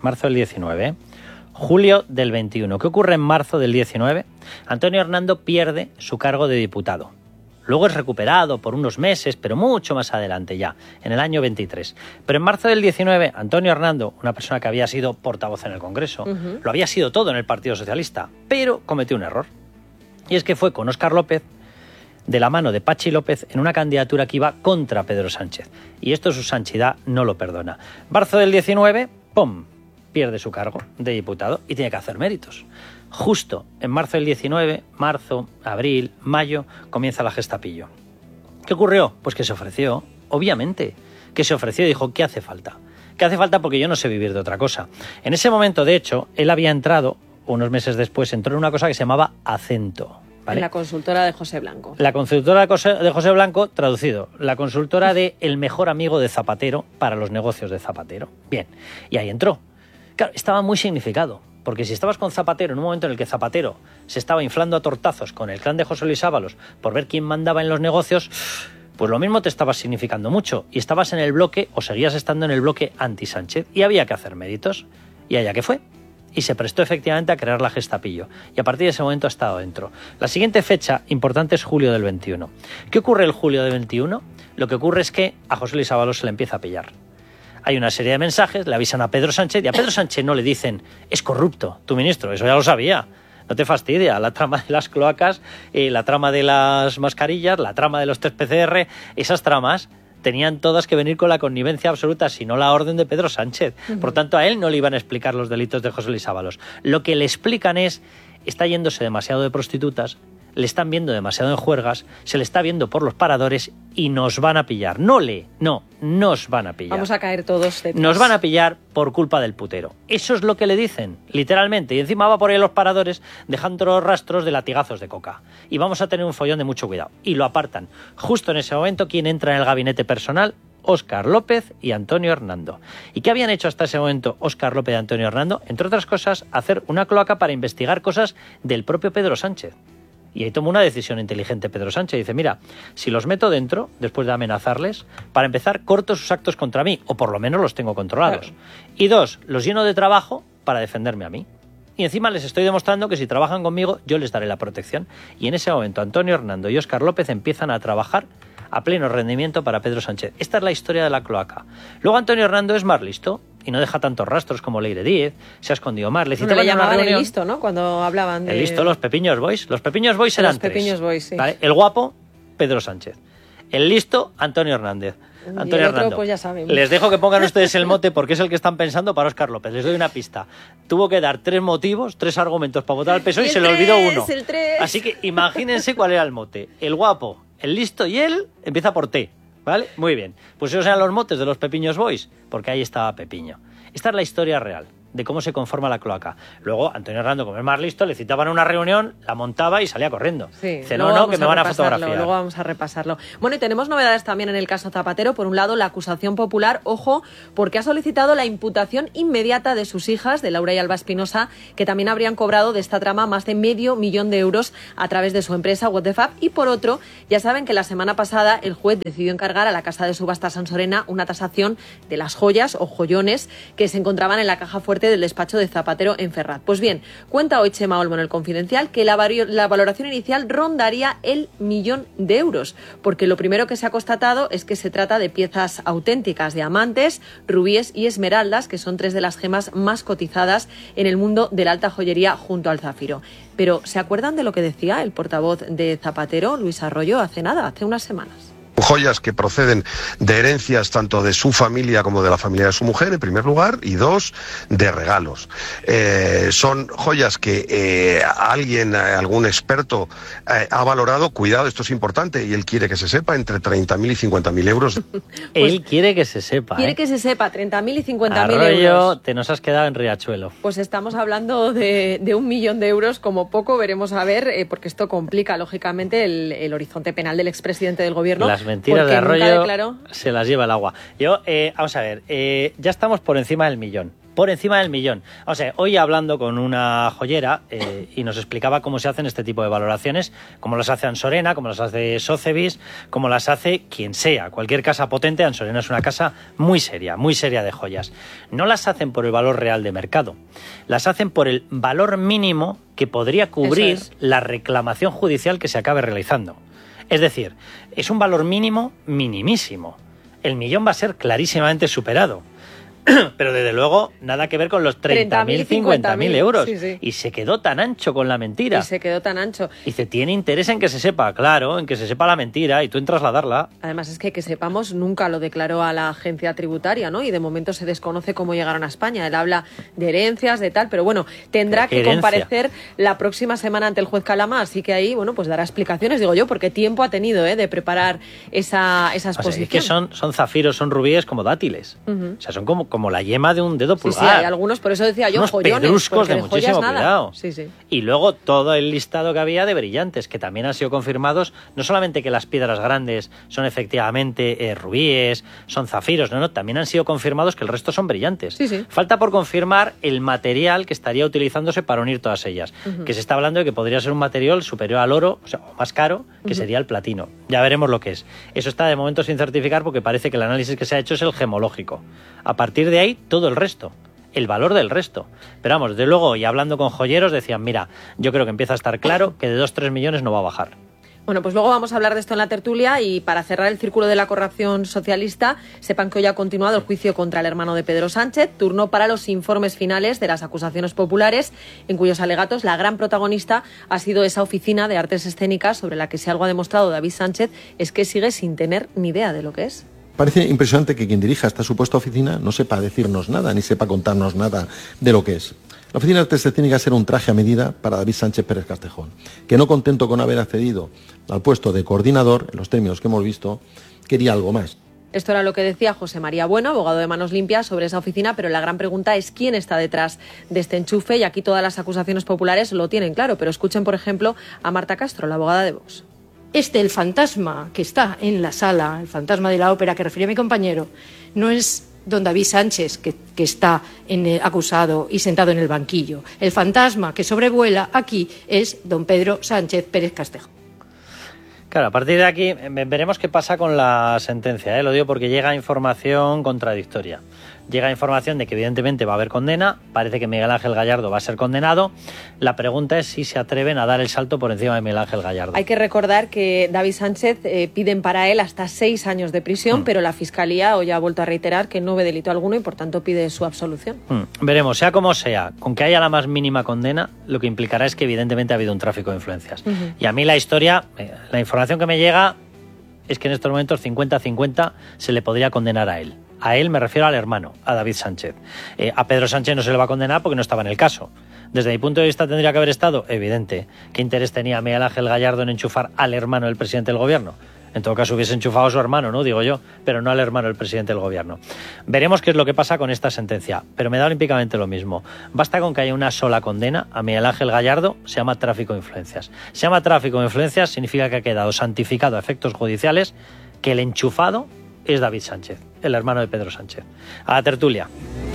julio del 21. ¿Qué ocurre en marzo del 19? Antonio Hernando pierde su cargo de diputado. Luego es recuperado por unos meses, pero mucho más adelante ya, en el año 23. Pero en marzo del 19, Antonio Hernando, una persona que había sido portavoz en el Congreso, lo había sido todo en el Partido Socialista, pero cometió un error. Y es que fue con Óscar López, de la mano de Pachi López, en una candidatura que iba contra Pedro Sánchez. Y esto su santidad no lo perdona. Marzo del 19, ¡pum!, pierde su cargo de diputado y tiene que hacer méritos. Justo en marzo del 19, marzo, abril, mayo, comienza la gestapillo. ¿Qué ocurrió? Pues que se ofreció, obviamente, que se ofreció y dijo, ¿qué hace falta? ¿Qué hace falta? Porque yo no sé vivir de otra cosa. En ese momento, de hecho, él había entrado, unos meses después, entró en una cosa que se llamaba Acento. ¿Vale? En la consultora de José Blanco. La consultora de José Blanco, traducido, la consultora de el mejor amigo de Zapatero para los negocios de Zapatero. Bien, y ahí entró. Claro, estaba muy significado, porque si estabas con Zapatero en un momento en el que Zapatero se estaba inflando a tortazos con el clan de José Luis Ábalos por ver quién mandaba en los negocios, pues lo mismo te estabas significando mucho y estabas en el bloque o seguías estando en el bloque anti-Sánchez y había que hacer méritos. Y allá que fue. Y se prestó efectivamente a crear la gestapillo. Y a partir de ese momento ha estado dentro. La siguiente fecha importante es julio del 21. ¿Qué ocurre el julio del 21? Lo que ocurre es que a José Luis Ábalos se le empieza a pillar. Hay una serie de mensajes, le avisan a Pedro Sánchez y a Pedro Sánchez no le dicen, es corrupto tu ministro, eso ya lo sabía. No te fastidia la trama de las cloacas, la trama de las mascarillas, la trama de los test PCR, esas tramas tenían todas que venir con la connivencia absoluta, si no la orden de Pedro Sánchez. Por tanto, a él no le iban a explicar los delitos de José Luis Ábalos. Lo que le explican es, está yéndose demasiado de prostitutas, le están viendo demasiado en juergas, se le está viendo por los paradores y nos van a pillar. Nos van a pillar. Vamos a caer todos detrás. Nos van a pillar por culpa del putero. Eso es lo que le dicen, literalmente. Y encima va por ahí los paradores dejando los rastros de latigazos de coca. Y vamos a tener un follón de mucho cuidado. Y lo apartan. Justo en ese momento, ¿quién entra en el gabinete personal? Óscar López y Antonio Hernando. ¿Y qué habían hecho hasta ese momento Óscar López y Antonio Hernando? Entre otras cosas, hacer una cloaca para investigar cosas del propio Pedro Sánchez. Y ahí tomó una decisión inteligente Pedro Sánchez. Dice, mira, si los meto dentro, después de amenazarles, para empezar, corto sus actos contra mí, o por lo menos los tengo controlados. Claro. Y 2, los lleno de trabajo para defenderme a mí. Y encima les estoy demostrando que si trabajan conmigo, yo les daré la protección. Y en ese momento, Antonio Hernando y Óscar López empiezan a trabajar a pleno rendimiento para Pedro Sánchez. Esta es la historia de la cloaca. Luego Antonio Hernando es más listo y no deja tantos rastros como Leire Díez, se ha escondido más. Le citaban llamaban una reunión. El listo, ¿no? Cuando hablaban de... El listo, los Pepiños Boys. Los Pepiños Boys eran tres. Los Pepiños Boys, sí. ¿Vale? El guapo, Pedro Sánchez. El listo, Antonio Hernández. Antonio Hernando. Pues ya sabemos. Les dejo que pongan ustedes el mote porque es el que están pensando para Óscar López. Les doy una pista. Tuvo que dar 3 motivos, 3 argumentos para votar al PSOE y se le olvidó uno. Así que imagínense cuál era el mote. El guapo, el listo y él empieza por T. ¿Vale? Muy bien. Pues esos eran los motes de los Pepiños Boys, porque ahí estaba Pepiño. Esta es la historia real de cómo se conforma la cloaca. Luego, Antonio Hernando, como es más listo, le citaban a una reunión, la montaba y salía corriendo. Sí, dice, no, que me van a fotografiar. Luego vamos a repasarlo. Bueno, y tenemos novedades también en el caso Zapatero. Por un lado, la acusación popular, ojo, porque ha solicitado la imputación inmediata de sus hijas, de Laura y Alba Espinosa, que también habrían cobrado de esta trama más de $500,000 de euros a través de su empresa What the Fab. Y por otro, ya saben que la semana pasada el juez decidió encargar a la casa de subastas Sansorena una tasación de las joyas o joyones que se encontraban en la caja fuerte del despacho de Zapatero en Ferraz. Pues bien, cuenta hoy Chema Olmo en El Confidencial que la valoración inicial rondaría el $1.000.000, porque lo primero que se ha constatado es que se trata de piezas auténticas, diamantes, rubíes y esmeraldas, que son 3 de las gemas más cotizadas en el mundo de la alta joyería junto al zafiro. Pero, ¿se acuerdan de lo que decía el portavoz de Zapatero, Luis Arroyo, hace unas semanas? Joyas que proceden de herencias tanto de su familia como de la familia de su mujer, en primer lugar, y 2, de regalos. Son joyas que algún experto ha valorado, cuidado, esto es importante, y él quiere que se sepa, entre 30.000 y 50.000 euros. Él quiere que se sepa. Quiere que se sepa, 30.000 y 50.000 Arroyo, euros. te nos has quedado en Riachuelo. Pues estamos hablando de $1.000.000 de euros, como poco, veremos a ver, porque esto complica, lógicamente, el horizonte penal del expresidente del gobierno. Las mentiras de Arroyo se las lleva el agua. Vamos a ver, ya estamos por encima del millón. Por encima del millón. O sea, hoy hablando con una joyera y nos explicaba cómo se hacen este tipo de valoraciones, cómo las hace Ansorena, cómo las hace Sotheby's, cómo las hace quien sea. Cualquier casa potente, Ansorena es una casa muy seria de joyas. No las hacen por el valor real de mercado, las hacen por el valor mínimo que podría cubrir la reclamación judicial que se acabe realizando. Es decir, es un valor mínimo minimísimo. El millón va a ser clarísimamente superado. Pero desde luego nada que ver con los 30.000, 50.000 euros. Sí. Y se quedó tan ancho con la mentira. Y se quedó tan ancho. Y se tiene interés en que se sepa, claro, en que se sepa la mentira y tú en trasladarla. Además es que sepamos, nunca lo declaró a la agencia tributaria, ¿no? Y de momento se desconoce cómo llegaron a España. Él habla de herencias, de tal, pero bueno, tendrá que comparecer la próxima semana ante el juez Calama, así que ahí, bueno, pues dará explicaciones, digo yo, porque tiempo ha tenido de preparar esa exposición. Es que son zafiros, son rubíes como dátiles. O sea, son como la yema de un dedo pulgar. Sí, hay algunos, por eso decía yo, unos joyones, pedruscos de muchísimo cuidado. Sí. Y luego todo el listado que había de brillantes, que también han sido confirmados, no solamente que las piedras grandes son efectivamente rubíes, son zafiros, no, también han sido confirmados que el resto son brillantes. Sí. Falta por confirmar el material que estaría utilizándose para unir todas ellas, que se está hablando de que podría ser un material superior al oro, o sea, más caro, que sería el platino. Ya veremos lo que es. Eso está de momento sin certificar porque parece que el análisis que se ha hecho es el gemológico. A partir de ahí, todo el resto, el valor del resto. Pero vamos, desde luego, y hablando con joyeros, decían, mira, yo creo que empieza a estar claro que de 2-3 millones no va a bajar. Bueno, pues luego vamos a hablar de esto en la tertulia y para cerrar el círculo de la corrupción socialista, sepan que hoy ha continuado el juicio contra el hermano de Pedro Sánchez, turno para los informes finales de las acusaciones populares, en cuyos alegatos la gran protagonista ha sido esa oficina de artes escénicas sobre la que si algo ha demostrado David Sánchez es que sigue sin tener ni idea de lo que es. Parece impresionante que quien dirija esta supuesta oficina no sepa decirnos nada, ni sepa contarnos nada de lo que es. La Oficina de Artes Escénicas era un traje a medida para David Sánchez Pérez Castejón, que no contento con haber accedido al puesto de coordinador, en los términos que hemos visto, quería algo más. Esto era lo que decía José María Bueno, abogado de Manos Limpias, sobre esa oficina, pero la gran pregunta es quién está detrás de este enchufe, y aquí todas las acusaciones populares lo tienen claro, pero escuchen, por ejemplo, a Marta Castro, la abogada de Vox. El fantasma que está en la sala, el fantasma de la ópera que refería mi compañero, no es don David Sánchez, que está acusado y sentado en el banquillo. El fantasma que sobrevuela aquí es don Pedro Sánchez Pérez Castejón. Claro, a partir de aquí veremos qué pasa con la sentencia, Lo digo porque llega información contradictoria. Llega información de que evidentemente va a haber condena, parece que Miguel Ángel Gallardo va a ser condenado. La pregunta es si se atreven a dar el salto por encima de Miguel Ángel Gallardo. Hay que recordar que David Sánchez piden para él hasta 6 años de prisión, pero la Fiscalía hoy ha vuelto a reiterar que no ve delito alguno y por tanto pide su absolución. Veremos, sea como sea, con que haya la más mínima condena, lo que implicará es que evidentemente ha habido un tráfico de influencias. Y a mí la historia, la información que me llega es que en estos momentos 50-50 se le podría condenar a él. A él me refiero al hermano, a David Sánchez. A Pedro Sánchez no se le va a condenar porque no estaba en el caso. Desde mi punto de vista tendría que haber estado evidente. ¿Qué interés tenía Miguel Ángel Gallardo en enchufar al hermano del presidente del gobierno? En todo caso hubiese enchufado a su hermano, ¿no? Digo yo, pero no al hermano del presidente del gobierno. Veremos qué es lo que pasa con esta sentencia, pero me da olímpicamente lo mismo. Basta con que haya una sola condena a Miguel Ángel Gallardo, se llama tráfico de influencias. Se llama tráfico de influencias, significa que ha quedado santificado a efectos judiciales que el enchufado es David Sánchez, el hermano de Pedro Sánchez. A la tertulia.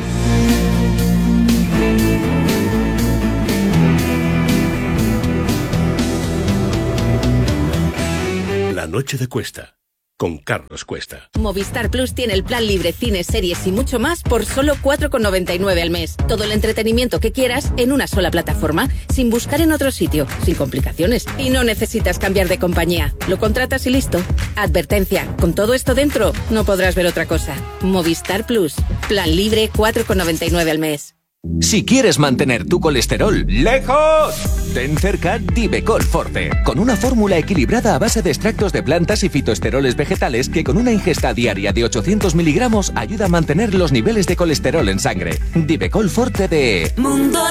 La noche de Cuesta, con Carlos Cuesta. Movistar Plus tiene el plan libre, cines, series y mucho más por solo 4,99 al mes. Todo el entretenimiento que quieras en una sola plataforma, sin buscar en otro sitio, sin complicaciones. Y no necesitas cambiar de compañía. Lo contratas y listo. Advertencia, con todo esto dentro, no podrás ver otra cosa. Movistar Plus, plan libre, 4,99 al mes. Si quieres mantener tu colesterol lejos, ten cerca Divecol Forte, con una fórmula equilibrada a base de extractos de plantas y fitoesteroles vegetales que con una ingesta diaria de 800 miligramos ayuda a mantener los niveles de colesterol en sangre. Divecol Forte de Mundo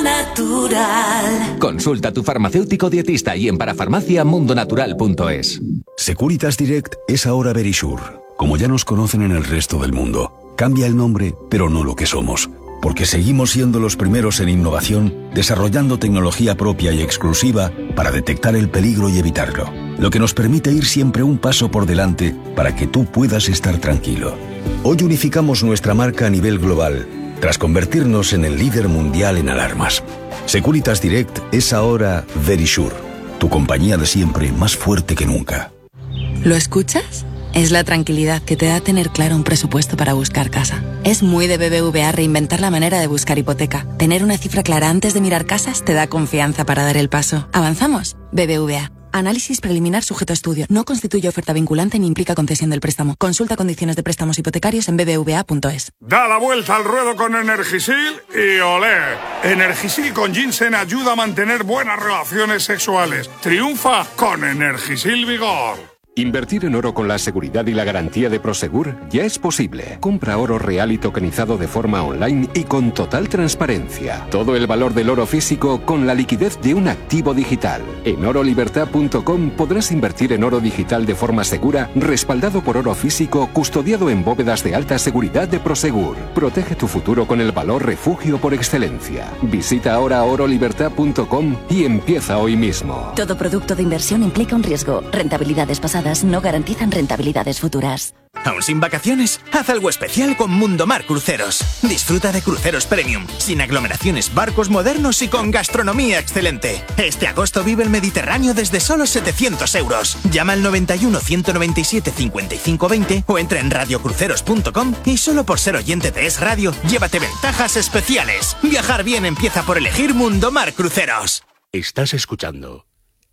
Natural. Consulta a tu farmacéutico dietista y en parafarmaciamundonatural.es. Securitas Direct es ahora Verisure, como ya nos conocen en el resto del mundo. Cambia el nombre, pero no lo que somos. Porque seguimos siendo los primeros en innovación, desarrollando tecnología propia y exclusiva para detectar el peligro y evitarlo. Lo que nos permite ir siempre un paso por delante para que tú puedas estar tranquilo. Hoy unificamos nuestra marca a nivel global, tras convertirnos en el líder mundial en alarmas. Securitas Direct es ahora Verisure, tu compañía de siempre más fuerte que nunca. ¿Lo escuchas? Es la tranquilidad que te da tener claro un presupuesto para buscar casa. Es muy de BBVA reinventar la manera de buscar hipoteca. Tener una cifra clara antes de mirar casas te da confianza para dar el paso. ¿Avanzamos? BBVA. Análisis preliminar sujeto a estudio. No constituye oferta vinculante ni implica concesión del préstamo. Consulta condiciones de préstamos hipotecarios en bbva.es. Da la vuelta al ruedo con Energisil y olé. Energisil con ginseng ayuda a mantener buenas relaciones sexuales. Triunfa con Energisil Vigor. Invertir en oro con la seguridad y la garantía de Prosegur ya es posible. Compra oro real y tokenizado de forma online y con total transparencia. Todo el valor del oro físico con la liquidez de un activo digital. En orolibertad.com podrás invertir en oro digital de forma segura, respaldado por oro físico, custodiado en bóvedas de alta seguridad de Prosegur. Protege tu futuro con el valor refugio por excelencia. Visita ahora orolibertad.com y empieza hoy mismo. Todo producto de inversión implica un riesgo. Rentabilidades pasadas no garantizan rentabilidades futuras. ¿Aún sin vacaciones? Haz algo especial con Mundomar Cruceros. Disfruta de cruceros premium, sin aglomeraciones, barcos modernos y con gastronomía excelente. Este agosto vive el Mediterráneo desde solo 700 euros. Llama al 91 197 55 20 o entra en radiocruceros.com y solo por ser oyente de Es Radio, llévate ventajas especiales. Viajar bien empieza por elegir Mundomar Cruceros. Estás escuchando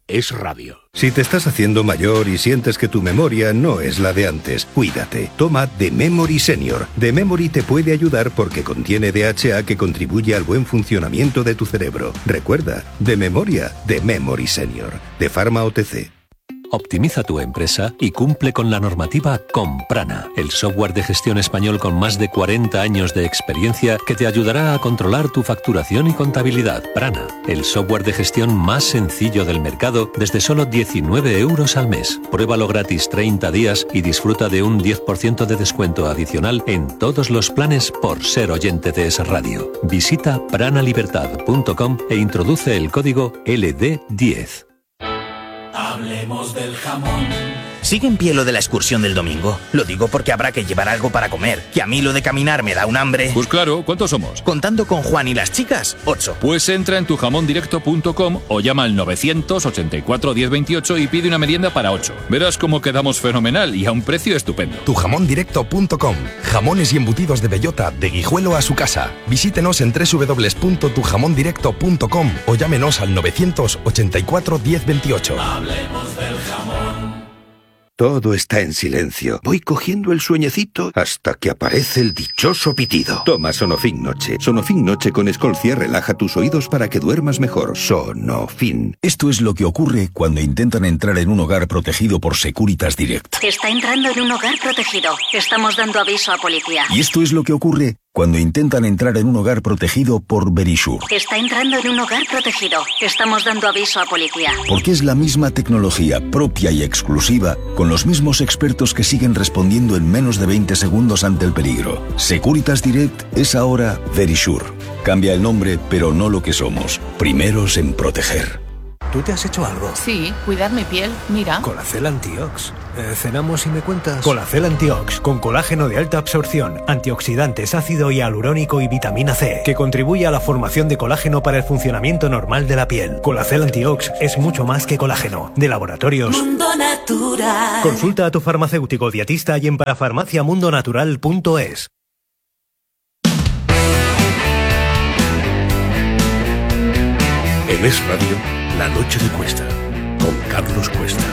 es radio. Si te estás haciendo mayor y sientes que tu memoria no es la de antes, cuídate. Toma The Memory Senior. The Memory te puede ayudar porque contiene DHA que contribuye al buen funcionamiento de tu cerebro. Recuerda, de memoria, The Memory Senior. De Pharma OTC. Optimiza tu empresa y cumple con la normativa con Prana, el software de gestión español con más de 40 años de experiencia que te ayudará a controlar tu facturación y contabilidad. Prana, el software de gestión más sencillo del mercado desde solo 19 euros al mes. Pruébalo gratis 30 días y disfruta de un 10% de descuento adicional en todos los planes por ser oyente de Es Radio. Visita pranalibertad.com e introduce el código LD10. Hablemos del jamón. ¿Sigue en pie lo de la excursión del domingo? Lo digo porque habrá que llevar algo para comer, que a mí lo de caminar me da un hambre. Pues claro, ¿cuántos somos? Contando con Juan y las chicas, 8. Pues entra en tujamondirecto.com o llama al 984 1028 y pide una merienda para 8. Verás cómo quedamos fenomenal y a un precio estupendo. Tujamondirecto.com. Jamones y embutidos de bellota, de Guijuelo a su casa. Visítenos en www.tujamondirecto.com o llámenos al 984 1028. Hablemos del jamón. Todo está en silencio. Voy cogiendo el sueñecito hasta que aparece el dichoso pitido. Toma Sonofin Noche. Sonofin Noche con Escolcia relaja tus oídos para que duermas mejor. Sonofin. Esto es lo que ocurre cuando intentan entrar en un hogar protegido por Securitas Direct. Está entrando en un hogar protegido. Estamos dando aviso a policía. Y esto es lo que ocurre cuando intentan entrar en un hogar protegido por Verisure. Está entrando en un hogar protegido. Estamos dando aviso a policía. Porque es la misma tecnología propia y exclusiva, con los mismos expertos que siguen respondiendo en menos de 20 segundos ante el peligro. Securitas Direct es ahora Verisure. Cambia el nombre, pero no lo que somos. Primeros en proteger. ¿Tú te has hecho algo? Sí, cuidar mi piel. Mira. Colacel Antiox. ¿Cenamos y me cuentas? Colacel Antiox, con colágeno de alta absorción, antioxidantes, ácido hialurónico y vitamina C, que contribuye a la formación de colágeno para el funcionamiento normal de la piel. Colacel Antiox es mucho más que colágeno. De Laboratorios Mundo Natural. Consulta a tu farmacéutico dietista y en parafarmaciamundonatural.es. En Es Radio, La Noche de Cuesta, con Carlos Cuesta.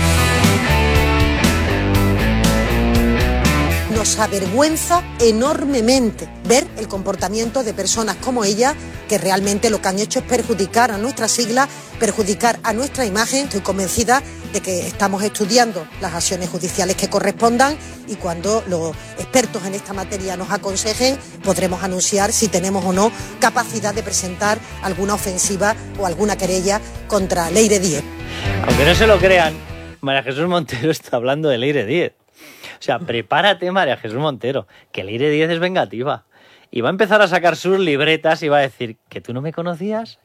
Nos avergüenza enormemente ver el comportamiento de personas como ella, que realmente lo que han hecho es perjudicar a nuestra sigla, perjudicar a nuestra imagen. Estoy convencida de que estamos estudiando las acciones judiciales que correspondan y cuando los expertos en esta materia nos aconsejen, podremos anunciar si tenemos o no capacidad de presentar alguna ofensiva o alguna querella contra Leire Díez. Aunque no se lo crean, María Jesús Montero está hablando de Leire Díez. O sea, prepárate, María Jesús Montero, que Leire Díez es vengativa. Y va a empezar a sacar sus libretas y va a decir que tú no me conocías,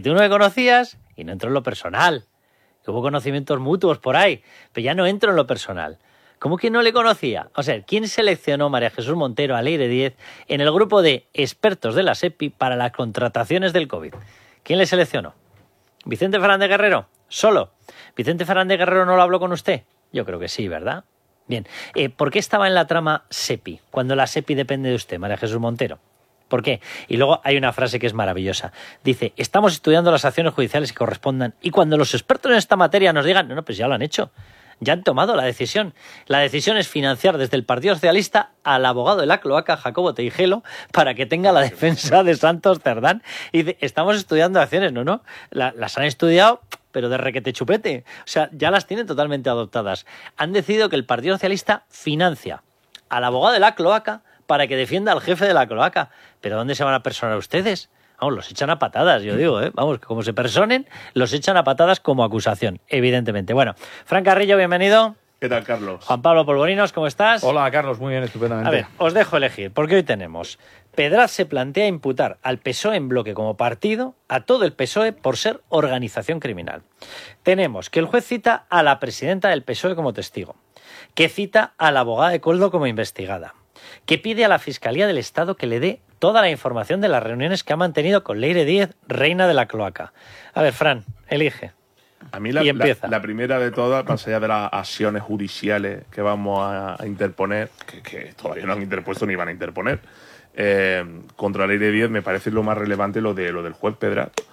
y no entro en lo personal. Que hubo conocimientos mutuos por ahí, pero ya no entro en lo personal. ¿Cómo que no le conocía? O sea, ¿quién seleccionó María Jesús Montero a Leire Díez en el grupo de expertos de la SEPI para las contrataciones del COVID? ¿Quién le seleccionó? ¿Vicente Fernández Guerrero? ¿Solo? ¿Vicente Fernández Guerrero no lo habló con usted? Yo creo que sí, ¿verdad? Bien, ¿por qué estaba en la trama SEPI, cuando la SEPI depende de usted, María Jesús Montero? ¿Por qué? Y luego hay una frase que es maravillosa. Dice, estamos estudiando las acciones judiciales que correspondan y cuando los expertos en esta materia nos digan, no, pues ya lo han hecho, ya han tomado la decisión. La decisión es financiar desde el Partido Socialista al abogado de la cloaca, Jacobo Teijelo, para que tenga la defensa de Santos Cerdán. Y dice, estamos estudiando acciones, no, las han estudiado, pero de requete chupete. O sea, ya las tienen totalmente adoptadas. Han decidido que el Partido Socialista financia al abogado de la cloaca para que defienda al jefe de la cloaca. ¿Pero dónde se van a personar ustedes? Vamos, los echan a patadas, yo digo, Vamos, como se personen, los echan a patadas como acusación, evidentemente. Bueno, Fran Carrillo, bienvenido. ¿Qué tal, Carlos? Juan Pablo Polvorinos, ¿cómo estás? Hola, Carlos, muy bien, estupendamente. A ver, os dejo elegir, porque hoy tenemos... Pedraz se plantea imputar al PSOE en bloque como partido, a todo el PSOE, por ser organización criminal. Tenemos que el juez cita a la presidenta del PSOE como testigo, que cita a la abogada de Koldo como investigada, que pide a la Fiscalía del Estado que le dé toda la información de las reuniones que ha mantenido con Leire Díez, reina de la cloaca. A ver, Fran, elige. A mí la primera de todas, más allá de las acciones judiciales que vamos a interponer, que todavía no han interpuesto ni van a interponer, contra Leire Díez, me parece lo más relevante lo del juez Pedraz,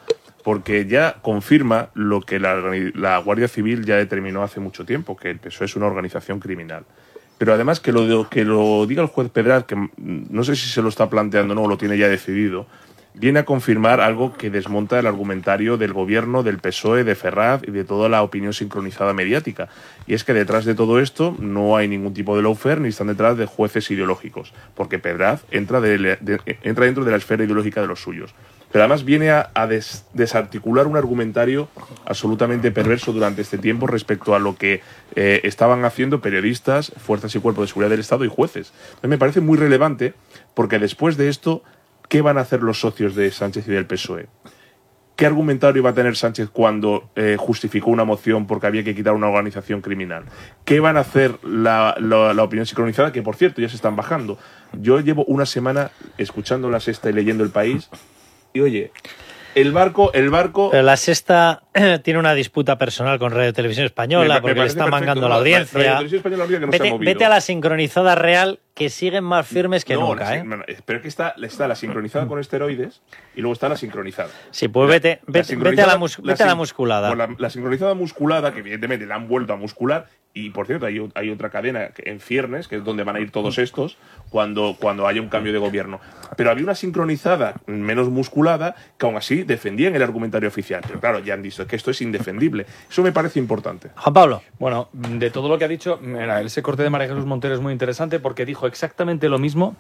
porque ya confirma lo que la Guardia Civil ya determinó hace mucho tiempo, que el PSOE es una organización criminal. Pero además que lo diga el juez Pedraz, que no sé si se lo está planteando o no, o lo tiene ya decidido, viene a confirmar algo que desmonta el argumentario del gobierno, del PSOE, de Ferraz y de toda la opinión sincronizada mediática. Y es que detrás de todo esto no hay ningún tipo de lawfare ni están detrás de jueces ideológicos, porque Pedraz entra dentro de la esfera ideológica de los suyos. Pero además viene a desarticular un argumentario absolutamente perverso durante este tiempo respecto a lo que estaban haciendo periodistas, fuerzas y cuerpos de seguridad del Estado y jueces. Entonces me parece muy relevante, porque después de esto, ¿qué van a hacer los socios de Sánchez y del PSOE? ¿Qué argumentario iba a tener Sánchez cuando justificó una moción porque había que quitar una organización criminal? ¿Qué van a hacer la opinión sincronizada? Que, por cierto, ya se están bajando. Yo llevo una semana escuchando La Sexta y leyendo El País y, oye, el barco... Pero La Sexta tiene una disputa personal con Radio Televisión Española porque le está mangando la audiencia. Radio Televisión Española que no se ha movido. Vete a la sincronizada real, que siguen más firmes que nunca, Pero es que está la sincronizada con esteroides y luego está la sincronizada. Sí, pues vete a la musculada. Pues la sincronizada musculada, que evidentemente la han vuelto a muscular, y por cierto hay otra cadena en ciernes, que es donde van a ir todos estos cuando haya un cambio de gobierno. Pero había una sincronizada menos musculada que aún así defendían el argumentario oficial. Pero claro, ya han dicho que esto es indefendible. Eso me parece importante. Juan Pablo. Bueno, de todo lo que ha dicho, ese corte de María Jesús Montero es muy interesante porque dijo exactamente lo mismo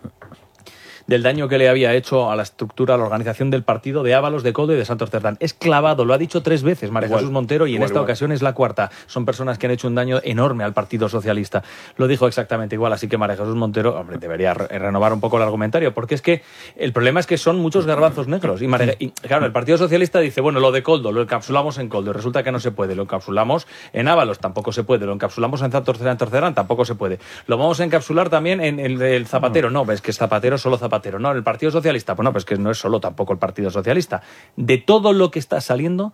del daño que le había hecho a la estructura, a la organización del partido de Ábalos, de Coldo y de Santos Cerdán. Es clavado, lo ha dicho 3 veces María Jesús Montero y en esta ocasión es la 4ª. Son personas que han hecho un daño enorme al Partido Socialista. Lo dijo exactamente igual, así que María Jesús Montero, hombre, debería renovar un poco el argumentario, porque es que el problema es que son muchos garbanzos negros. Y claro, el Partido Socialista dice, bueno, lo de Coldo lo encapsulamos en Coldo, y resulta que no se puede. Lo encapsulamos en Ábalos, tampoco se puede. Lo encapsulamos en Santos Cerdán, tampoco se puede. Lo vamos a encapsular también en el Zapatero. No, ves que es Zapatero, solo Zapatero. No, el Partido Socialista, pues no, pues que no es solo tampoco el Partido Socialista. De todo lo que está saliendo,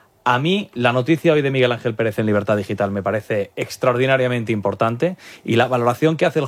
a mí la noticia hoy de Miguel Ángel Pérez en Libertad Digital me parece extraordinariamente importante y la valoración que hace el